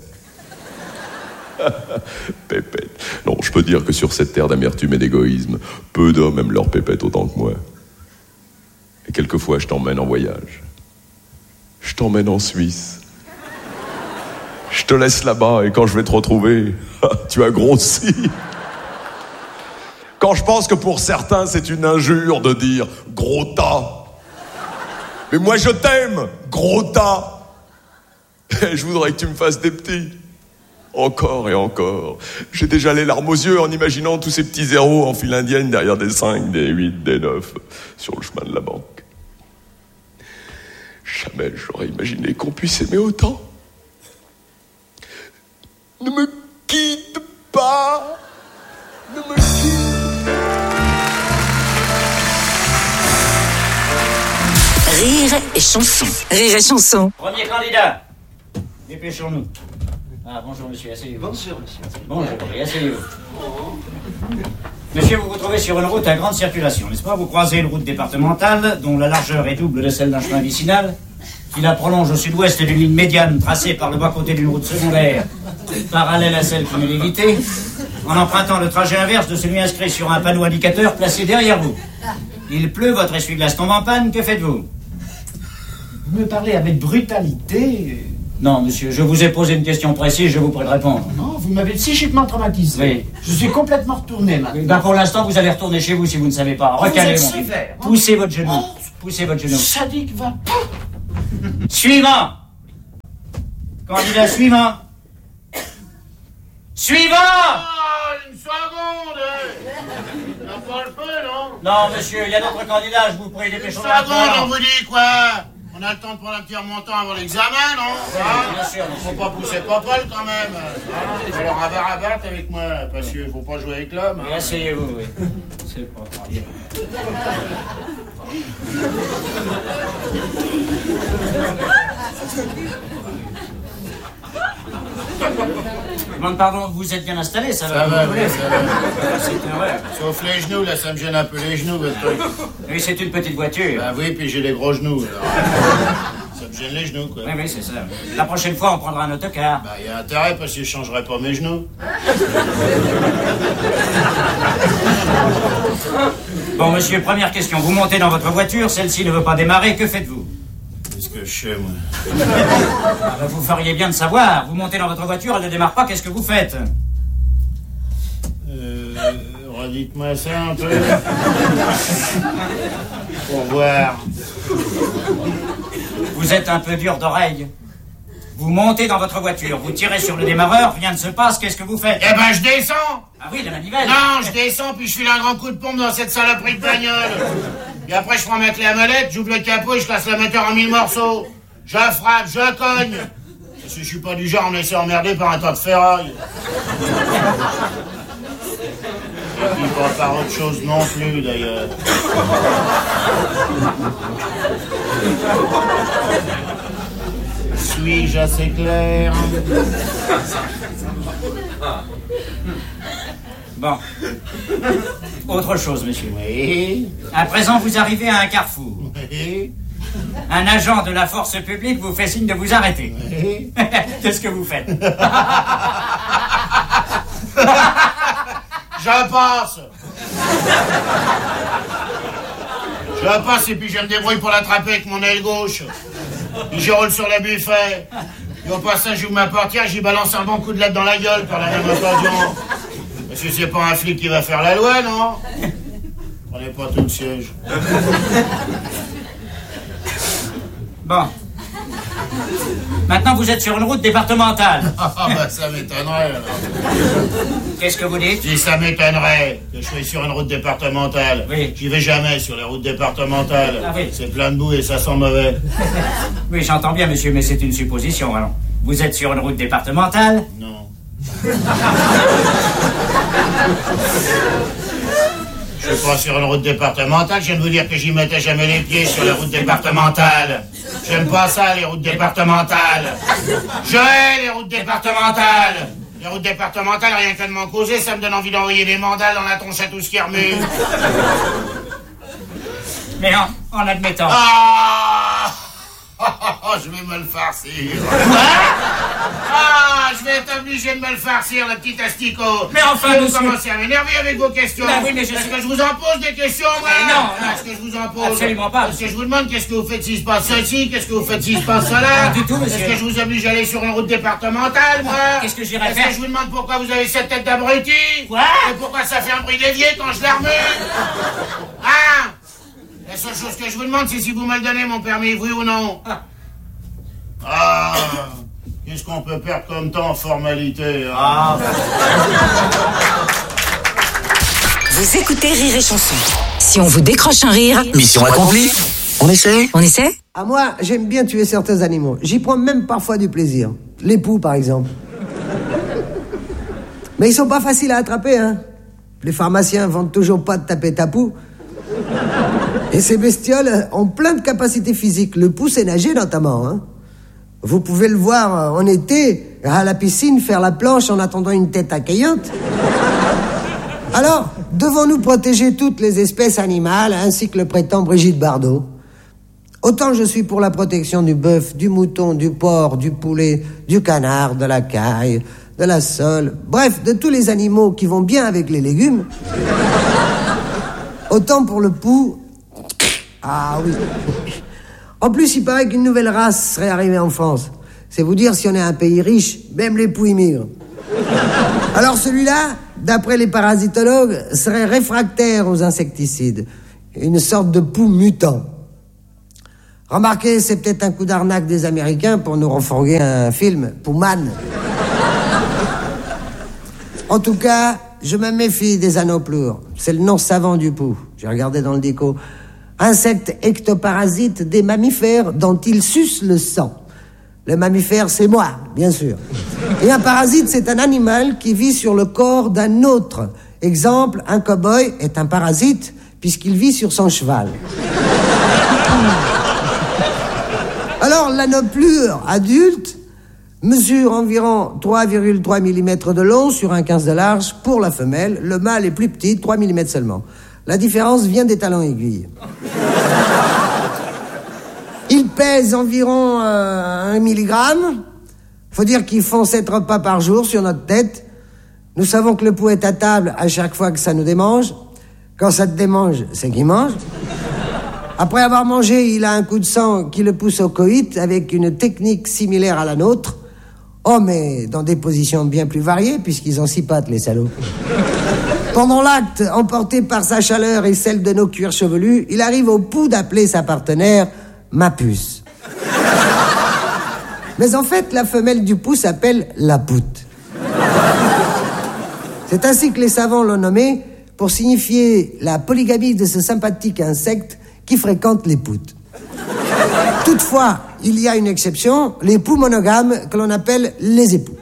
Pépette. Non, je peux dire que sur cette terre d'amertume et d'égoïsme, peu d'hommes aiment leur pépette autant que moi. Et quelquefois, je t'emmène en voyage. Je t'emmène en Suisse. Je te laisse là-bas et quand je vais te retrouver, tu as grossi. Quand je pense que pour certains, c'est une injure de dire « gros tas ». Mais moi, je t'aime, gros tas. Et je voudrais que tu me fasses des petits. Encore et encore. J'ai déjà les larmes aux yeux en imaginant tous ces petits zéros en file indienne derrière des 5, des 8, des 9 sur le chemin de la banque. Jamais j'aurais imaginé qu'on puisse aimer autant. Ne me quitte pas. Ne me quitte. Rire et chanson. Rire et chanson. Premier candidat. Dépêchons-nous. Ah, bonjour monsieur, asseyez-vous. Bonjour monsieur. Bonjour, et asseyez-vous. Monsieur, vous vous trouvez sur une route à grande circulation, n'est-ce pas? Vous croisez une route départementale dont la largeur est double de celle d'un chemin vicinal, qui la prolonge au sud-ouest d'une ligne médiane tracée par le bas-côté d'une route secondaire, parallèle à celle qui nous l'évitait, en empruntant le trajet inverse de celui inscrit sur un panneau indicateur placé derrière vous. Il pleut, votre essuie-glace tombe en panne, que faites-vous? Vous me parlez avec brutalité. Non, monsieur, je vous ai posé une question précise, je vous prie de répondre. Non, vous m'avez psychiquement traumatisé. Oui. Je suis complètement retourné maintenant. Ben pour l'instant, vous allez retourner chez vous si vous ne savez pas. Recalez, êtes mon sévère, hein. Poussez votre genou. Poussez votre genou. Sadique va pas. Suivant. Candidat suivant. Suivant. Une seconde. T'as pas le feu, non? Non, monsieur, il y a d'autres candidats, je vous prie, dépêchons-nous. Seconde, on vous dit quoi? On a le temps de prendre un petit remontant avant l'examen, non? Bien sûr, monsieur. Faut pas pousser Popol quand même. Alors rabat avec moi, parce qu'il faut pas jouer avec l'homme. Mais asseyez-vous, oui. C'est pas grave. Je demande pardon, vous êtes bien installé, ça va? Ça va, oui, oui, ça va. c'est vrai. Sauf les genoux, là, ça me gêne un peu les genoux, votre truc. Oui, c'est une petite voiture. Bah oui, puis j'ai des gros genoux, alors. Ça me gêne les genoux, quoi. Oui, c'est ça. La prochaine fois, on prendra un autocar. Bah, y a intérêt, parce que je changerai pas mes genoux. Bon, monsieur, première question. Vous montez dans votre voiture, celle-ci ne veut pas démarrer, que faites-vous? Qu'est-ce que je sais, moi? Ah ben, vous feriez bien de savoir. Vous montez dans votre voiture, elle ne démarre pas, qu'est-ce que vous faites? Redites-moi ça un peu. Pour voir. Vous êtes un peu dur d'oreille. Vous montez dans votre voiture, vous tirez sur le démarreur, rien ne se passe, qu'est-ce que vous faites? Eh ben, je descends! Ah oui, la manivelle! Non, je descends, puis je file un grand coup de pompe dans cette saloperie de bagnole. Et après, je prends ma clé à molette, j'ouvre le capot et je casse le moteur en 1000 morceaux. Je frappe, je cogne. Parce que je suis pas du genre à me laisser emmerder par un tas de ferraille. Et puis pas par autre chose non plus, d'ailleurs. Suis-je assez clair? Bon. Autre chose, monsieur. Oui. À présent, vous arrivez à un carrefour. Oui. Un agent de la force publique vous fait signe de vous arrêter. Oui. Qu'est-ce que vous faites? Je passe. Je passe et puis je me débrouille pour l'attraper avec mon aile gauche. Puis je roule sur le buffet. Et au passage, j'ouvre ma portière, j'y balance un bon coup de latte dans la gueule par la même occasion. Parce que c'est pas un flic qui va faire la loi, non? Prenez pas tout le siège. Bon. Maintenant, vous êtes sur une route départementale. Ah bah ça m'étonnerait, alors. Qu'est-ce que vous dites? Je dis ça m'étonnerait que je sois sur une route départementale. Oui. J'y vais jamais sur les routes départementales. Ah oui. C'est plein de boue et ça sent mauvais. Oui, j'entends bien, monsieur, mais c'est une supposition, alors. Vous êtes sur une route départementale? Non. Je suis pas sur une route départementale, je viens de vous dire que j'y mettais jamais les pieds sur les routes départementales. J'aime pas ça, les routes départementales. Je hais les routes départementales. Les routes départementales, rien que de m'en causer, ça me donne envie d'envoyer des mandales dans la tronche à tout ce qui remue. Mais en admettant... Je vais me le farcir. Je vais être obligé de me le farcir, le petit asticot. Mais enfin, vous monsieur... commencez à m'énerver avec vos questions. Ben oui, mais je... Est-ce que je vous en pose des questions, moi? Non. Est-ce que je vous en pose? Absolument pas. Est-ce que je vous demande qu'est-ce que vous faites s'il se passe ceci? Qu'est-ce que vous faites s'il se passe cela? Pas du tout, monsieur. Est-ce que je vous oblige à aller sur une route départementale, moi? Qu'est-ce que j'irais faire? Est-ce que je vous demande pourquoi vous avez cette tête d'abruti? Quoi? Et pourquoi ça fait un bruit d'évier quand je la remue? Hein? La seule chose que je vous demande, c'est si vous me le donnez, mon permis, oui ou non? Qu'est-ce qu'on peut perdre comme temps en formalité, hein? Vous écoutez Rire et Chanson. Si on vous décroche un rire... Mission accomplie. On essaie? On essaie? À moi, j'aime bien tuer certains animaux. J'y prends même parfois du plaisir. Les poux, par exemple. Mais ils sont pas faciles à attraper, hein. Les pharmaciens vendent toujours pas de taper ta poux. Et ces bestioles ont plein de capacités physiques. Le pou sait nager notamment, hein. Vous pouvez le voir en été, à la piscine, faire la planche en attendant une tête accueillante. Alors, devons-nous protéger toutes les espèces animales, ainsi que le prétend Brigitte Bardot? Autant je suis pour la protection du bœuf, du mouton, du porc, du poulet, du canard, de la caille, de la sole, bref, de tous les animaux qui vont bien avec les légumes. Autant pour le pou... Ah oui. En plus, il paraît qu'une nouvelle race serait arrivée en France. C'est vous dire si on est un pays riche, même les poux y migrent. Alors celui-là, d'après les parasitologues, serait réfractaire aux insecticides. Une sorte de poux mutant. Remarquez, c'est peut-être un coup d'arnaque des Américains pour nous refourguer un film, Pouman. En tout cas, je me méfie des anoplures. C'est le nom savant du poux. J'ai regardé dans le dico. Insecte ectoparasite des mammifères dont ils sucent le sang. Le mammifère, c'est moi, bien sûr. Et un parasite, c'est un animal qui vit sur le corps d'un autre. Exemple, un cow-boy est un parasite puisqu'il vit sur son cheval. Alors, l'anoplure adulte mesure environ 3,3 mm de long sur un 15 de large pour la femelle. Le mâle est plus petit, 3 mm seulement. La différence vient des talons aiguilles. Il pèse environ 1 milligramme. Faut dire qu'ils font 7 repas par jour sur notre tête. Nous savons que le poux est à table à chaque fois que ça nous démange. Quand ça te démange, c'est qu'il mange. Après avoir mangé, il a un coup de sang qui le pousse au coït avec une technique similaire à la nôtre. Oh, mais dans des positions bien plus variées, puisqu'ils ont 6 pattes, les salauds. Pendant l'acte, emporté par sa chaleur et celle de nos cuirs chevelus, il arrive au poux d'appeler sa partenaire ma puce. Mais en fait, la femelle du poux s'appelle la poute. C'est ainsi que les savants l'ont nommé pour signifier la polygamie de ce sympathique insecte qui fréquente les poutes. Toutefois, il y a une exception, les poux monogames que l'on appelle les époux.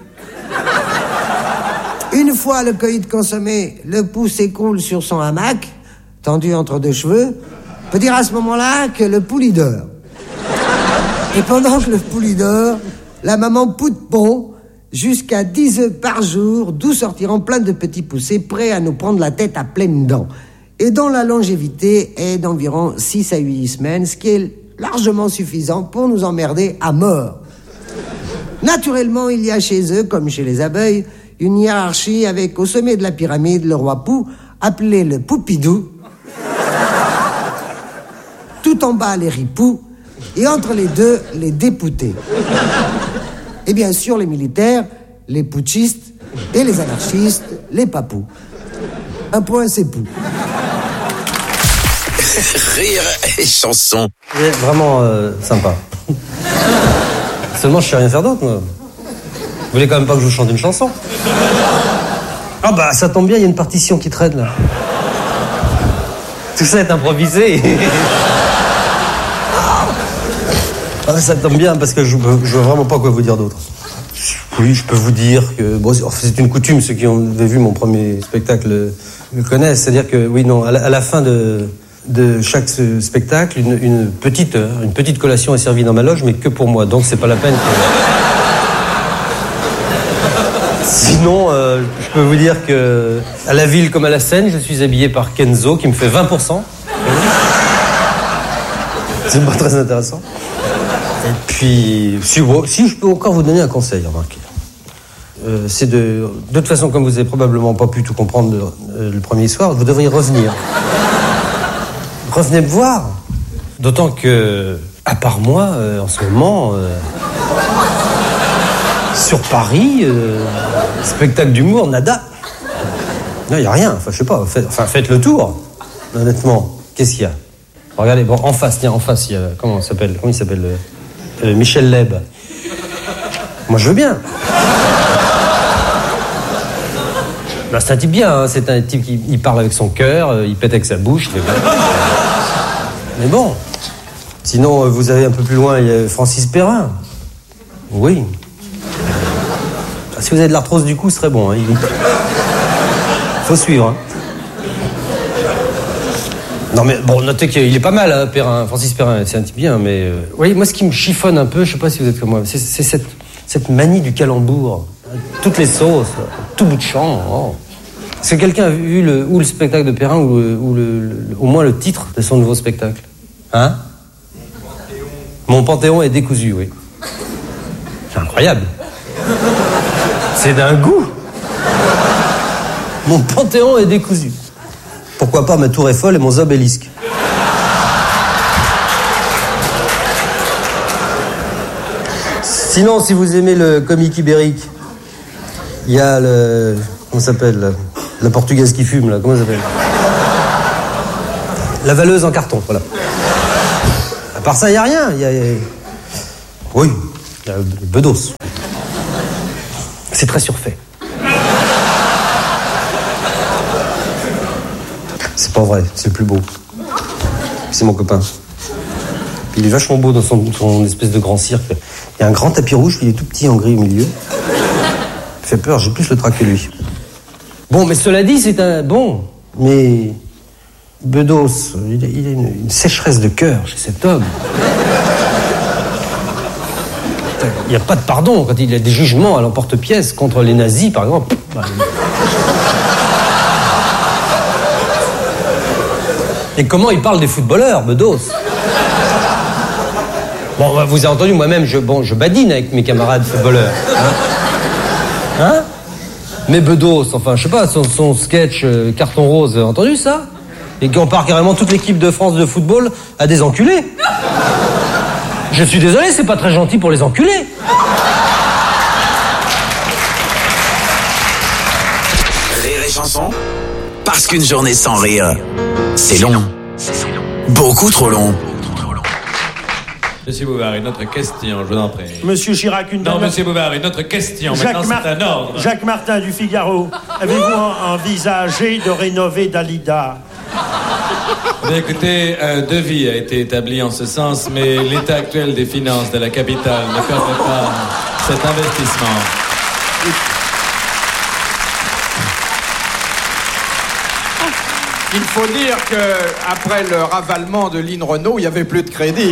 Une fois le coït consommé, le poux s'écroule sur son hamac, tendu entre 2 cheveux. On peut dire à ce moment-là que le poulie dort. Et pendant que le poulie dort, la maman poute pond jusqu'à 10 œufs par jour, d'où sortiront plein de petits poussés prêts à nous prendre la tête à pleines dents. Et dont la longévité est d'environ 6 à 8 semaines, ce qui est largement suffisant pour nous emmerder à mort. Naturellement, il y a chez eux, comme chez les abeilles, une hiérarchie avec au sommet de la pyramide le roi Pou, appelé le Poupidou. Tout en bas, les ripoux, et entre les deux, les dépoutés. Et bien sûr, les militaires, les putschistes, et les anarchistes, les papous. Un point, c'est Pou. Rire et chanson. C'est vraiment sympa. Seulement, je sais rien faire d'autre, moi. Vous voulez quand même pas que je vous chante une chanson? Ah bah, ça tombe bien, il y a une partition qui traîne, là. Tout ça est improvisé. Ah, ça tombe bien, parce que je vois vraiment pas quoi vous dire d'autre. Oui, je peux vous dire que... Bon, c'est une coutume, ceux qui ont vu mon premier spectacle le connaissent. C'est-à-dire que, oui, non, à la fin de chaque spectacle, une petite collation est servie dans ma loge, mais que pour moi. Donc, c'est pas la peine que... Sinon, je peux vous dire que à la ville comme à la scène, je suis habillé par Kenzo, qui me fait 20%. C'est pas très intéressant. Et puis, si je peux encore vous donner un conseil, remarquez. C'est de toute façon, comme vous avez probablement pas pu tout comprendre le premier soir, vous devriez revenir. Revenez me voir. D'autant que, à part moi, en ce moment, sur Paris, spectacle d'humour, nada. Non, il n'y a rien. Enfin, je sais pas. Faites le tour. Honnêtement, qu'est-ce qu'il y a? Regardez, bon, en face, il y a... Comment il s'appelle Michel Leb. Moi, je veux bien. Bah, c'est un type bien, hein. C'est un type qui parle avec son cœur, il pète avec sa bouche. Mais bon. Sinon, vous avez un peu plus loin, il y a Francis Perrin. Oui. Si vous avez de l'arthrose du cou, ce serait bon. Hein. Faut suivre. Hein. Non mais bon, notez qu'il est pas mal, hein, Perrin. Francis Perrin, c'est un type bien, mais... Oui, moi, ce qui me chiffonne un peu, je sais pas si vous êtes comme moi, c'est cette manie du calembour. Toutes les sauces, tout bout de champ. Oh. Est-ce que quelqu'un a vu le spectacle de Perrin ou au moins le titre de son nouveau spectacle? Hein? Mon Panthéon est décousu, oui. C'est incroyable. C'est d'un goût. Mon Panthéon est décousu. Pourquoi pas ma tour Eiffel et mon obélisque? Sinon, si vous aimez le comique ibérique, il y a le... Comment ça s'appelle la portugaise qui fume, là. Comment ça s'appelle? La valeuse en carton, voilà. À part ça, il n'y a rien. Oui, il y a Bedos. C'est très surfait. C'est pas vrai, c'est le plus beau. C'est mon copain. Puis il est vachement beau dans son espèce de grand cirque. Il y a un grand tapis rouge, puis il est tout petit en gris au milieu. Il fait peur, j'ai plus le trac que lui. Bon, mais cela dit, c'est un... Bon, mais... Bedos, il a une sécheresse de cœur chez cet homme. Il n'y a pas de pardon quand il y a des jugements à l'emporte-pièce contre les nazis, par exemple. Et comment il parle des footballeurs, Bedos? Bon, vous avez entendu, moi-même, je badine avec mes camarades footballeurs. Hein? Mais Bedos, enfin, je sais pas, son sketch Carton Rose, entendu ça? Et qu'on compare carrément toute l'équipe de France de football à des enculés. Je suis désolé, c'est pas très gentil pour les enculés. Rire et chanson, parce qu'une journée sans rire, c'est long. Beaucoup trop long. Monsieur Bouvard, une autre question, je vous en prie. Monsieur Chirac, une Non, dernière... Monsieur Bouvard, une autre question. Maintenant, c'est un ordre. Jacques Martin du Figaro. Avez-vous envisagé de rénover Dalida? Bien, écoutez, un devis a été établi en ce sens, mais l'état actuel des finances de la capitale ne permet pas cet investissement. Il faut dire qu'après le ravalement de Lynn Renault, il n'y avait plus de crédit.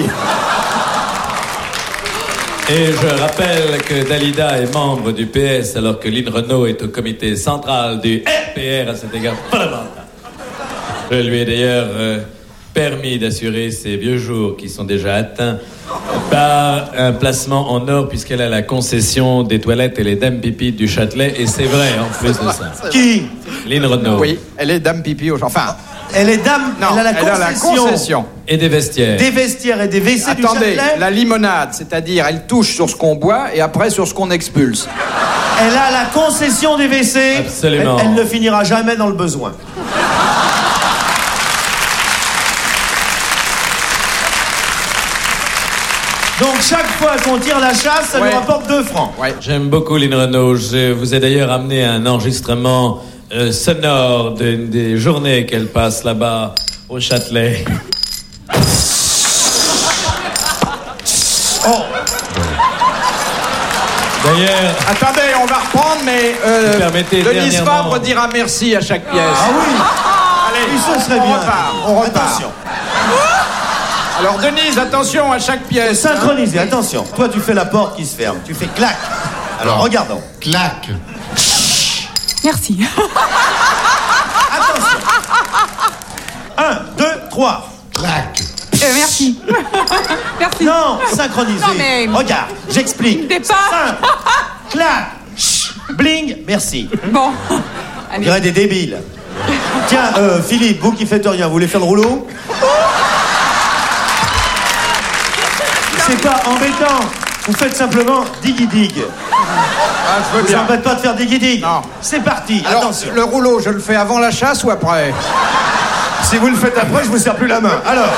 Et je rappelle que Dalida est membre du PS alors que Lynn Renault est au comité central du RPR à cet égard fondamental. Je lui ai d'ailleurs permis d'assurer ses vieux jours qui sont déjà atteints par un placement en or puisqu'elle a la concession des toilettes et les dames pipi du Châtelet et c'est vrai en plus de ça. Qui? Lynn Renault. Oui, elle est dame pipi au... Enfin... Elle est dame... Non, elle a la concession. Et des vestiaires. Des vestiaires et des WC du Châtelet. Attendez, la limonade, c'est-à-dire elle touche sur ce qu'on boit et après sur ce qu'on expulse. Elle a la concession des WC. Absolument. Elle ne finira jamais dans le besoin. Donc chaque fois qu'on tire la chasse, ça nous rapporte 2 francs. Ouais. J'aime beaucoup Lynn Renault. Je vous ai d'ailleurs amené un enregistrement sonore des journées qu'elle passe là-bas au Châtelet. Oh. D'ailleurs... Attendez, on va reprendre, mais permettez, Denise dernièrement... Fabre dira merci à chaque pièce. Ah oui. Allez, Oui, ça serait on bien. repart, on repart. Attention. Alors Denise, attention à chaque pièce. Synchronisé, attention. Toi, tu fais la porte qui se ferme. Tu fais clac. Alors, regardons. Clac. Merci. Attention. 1, 2, 3. Clac. Merci. Merci. Non, synchronisé. Non, mais... Regarde, j'explique. Départ. Simple. Clac. Bling. Merci. Bon. On dirait des débiles. Tiens, Philippe, vous qui faites rien, vous voulez faire le rouleau? C'est pas embêtant. Vous faites simplement dig-dig. Ah, je veux Vous bien. embête pas de faire dig-dig. Non. C'est parti, Alors, attention. le rouleau, je le fais avant la chasse ou après? Si vous le faites après, je vous serre plus la main. Alors.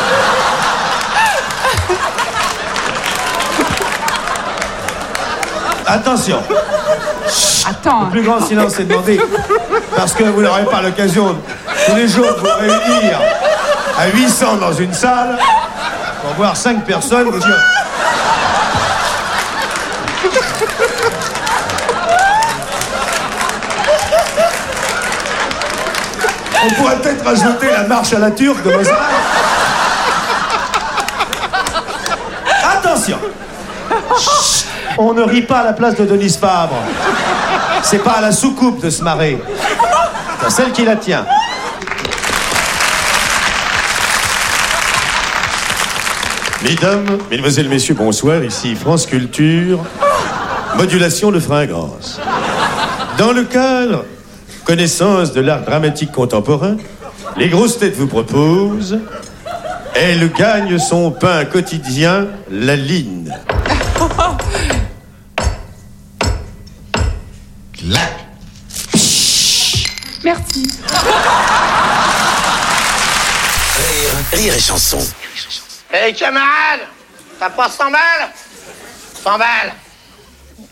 Attention. Attends. Le plus grand silence est demandé. Parce que vous n'aurez pas l'occasion tous les jours de vous réunir à 800 dans une salle pour voir 5 personnes vous dire. On pourrait peut-être rajouter la marche à la turque de Mozart. Attention. On ne rit pas à la place de Denise Fabre. C'est pas à la soucoupe de se marrer. C'est à celle qui la tient. Mesdames, mesdemoiselles, messieurs, bonsoir. Ici France Culture, modulation de fringance. Dans le cadre connaissance de l'art dramatique contemporain, les grosses têtes vous proposent Elle gagne son pain quotidien, la Line. Clac. Merci. Rire et chanson. Hé, camarade, t'as pas 100 balles 100 balles.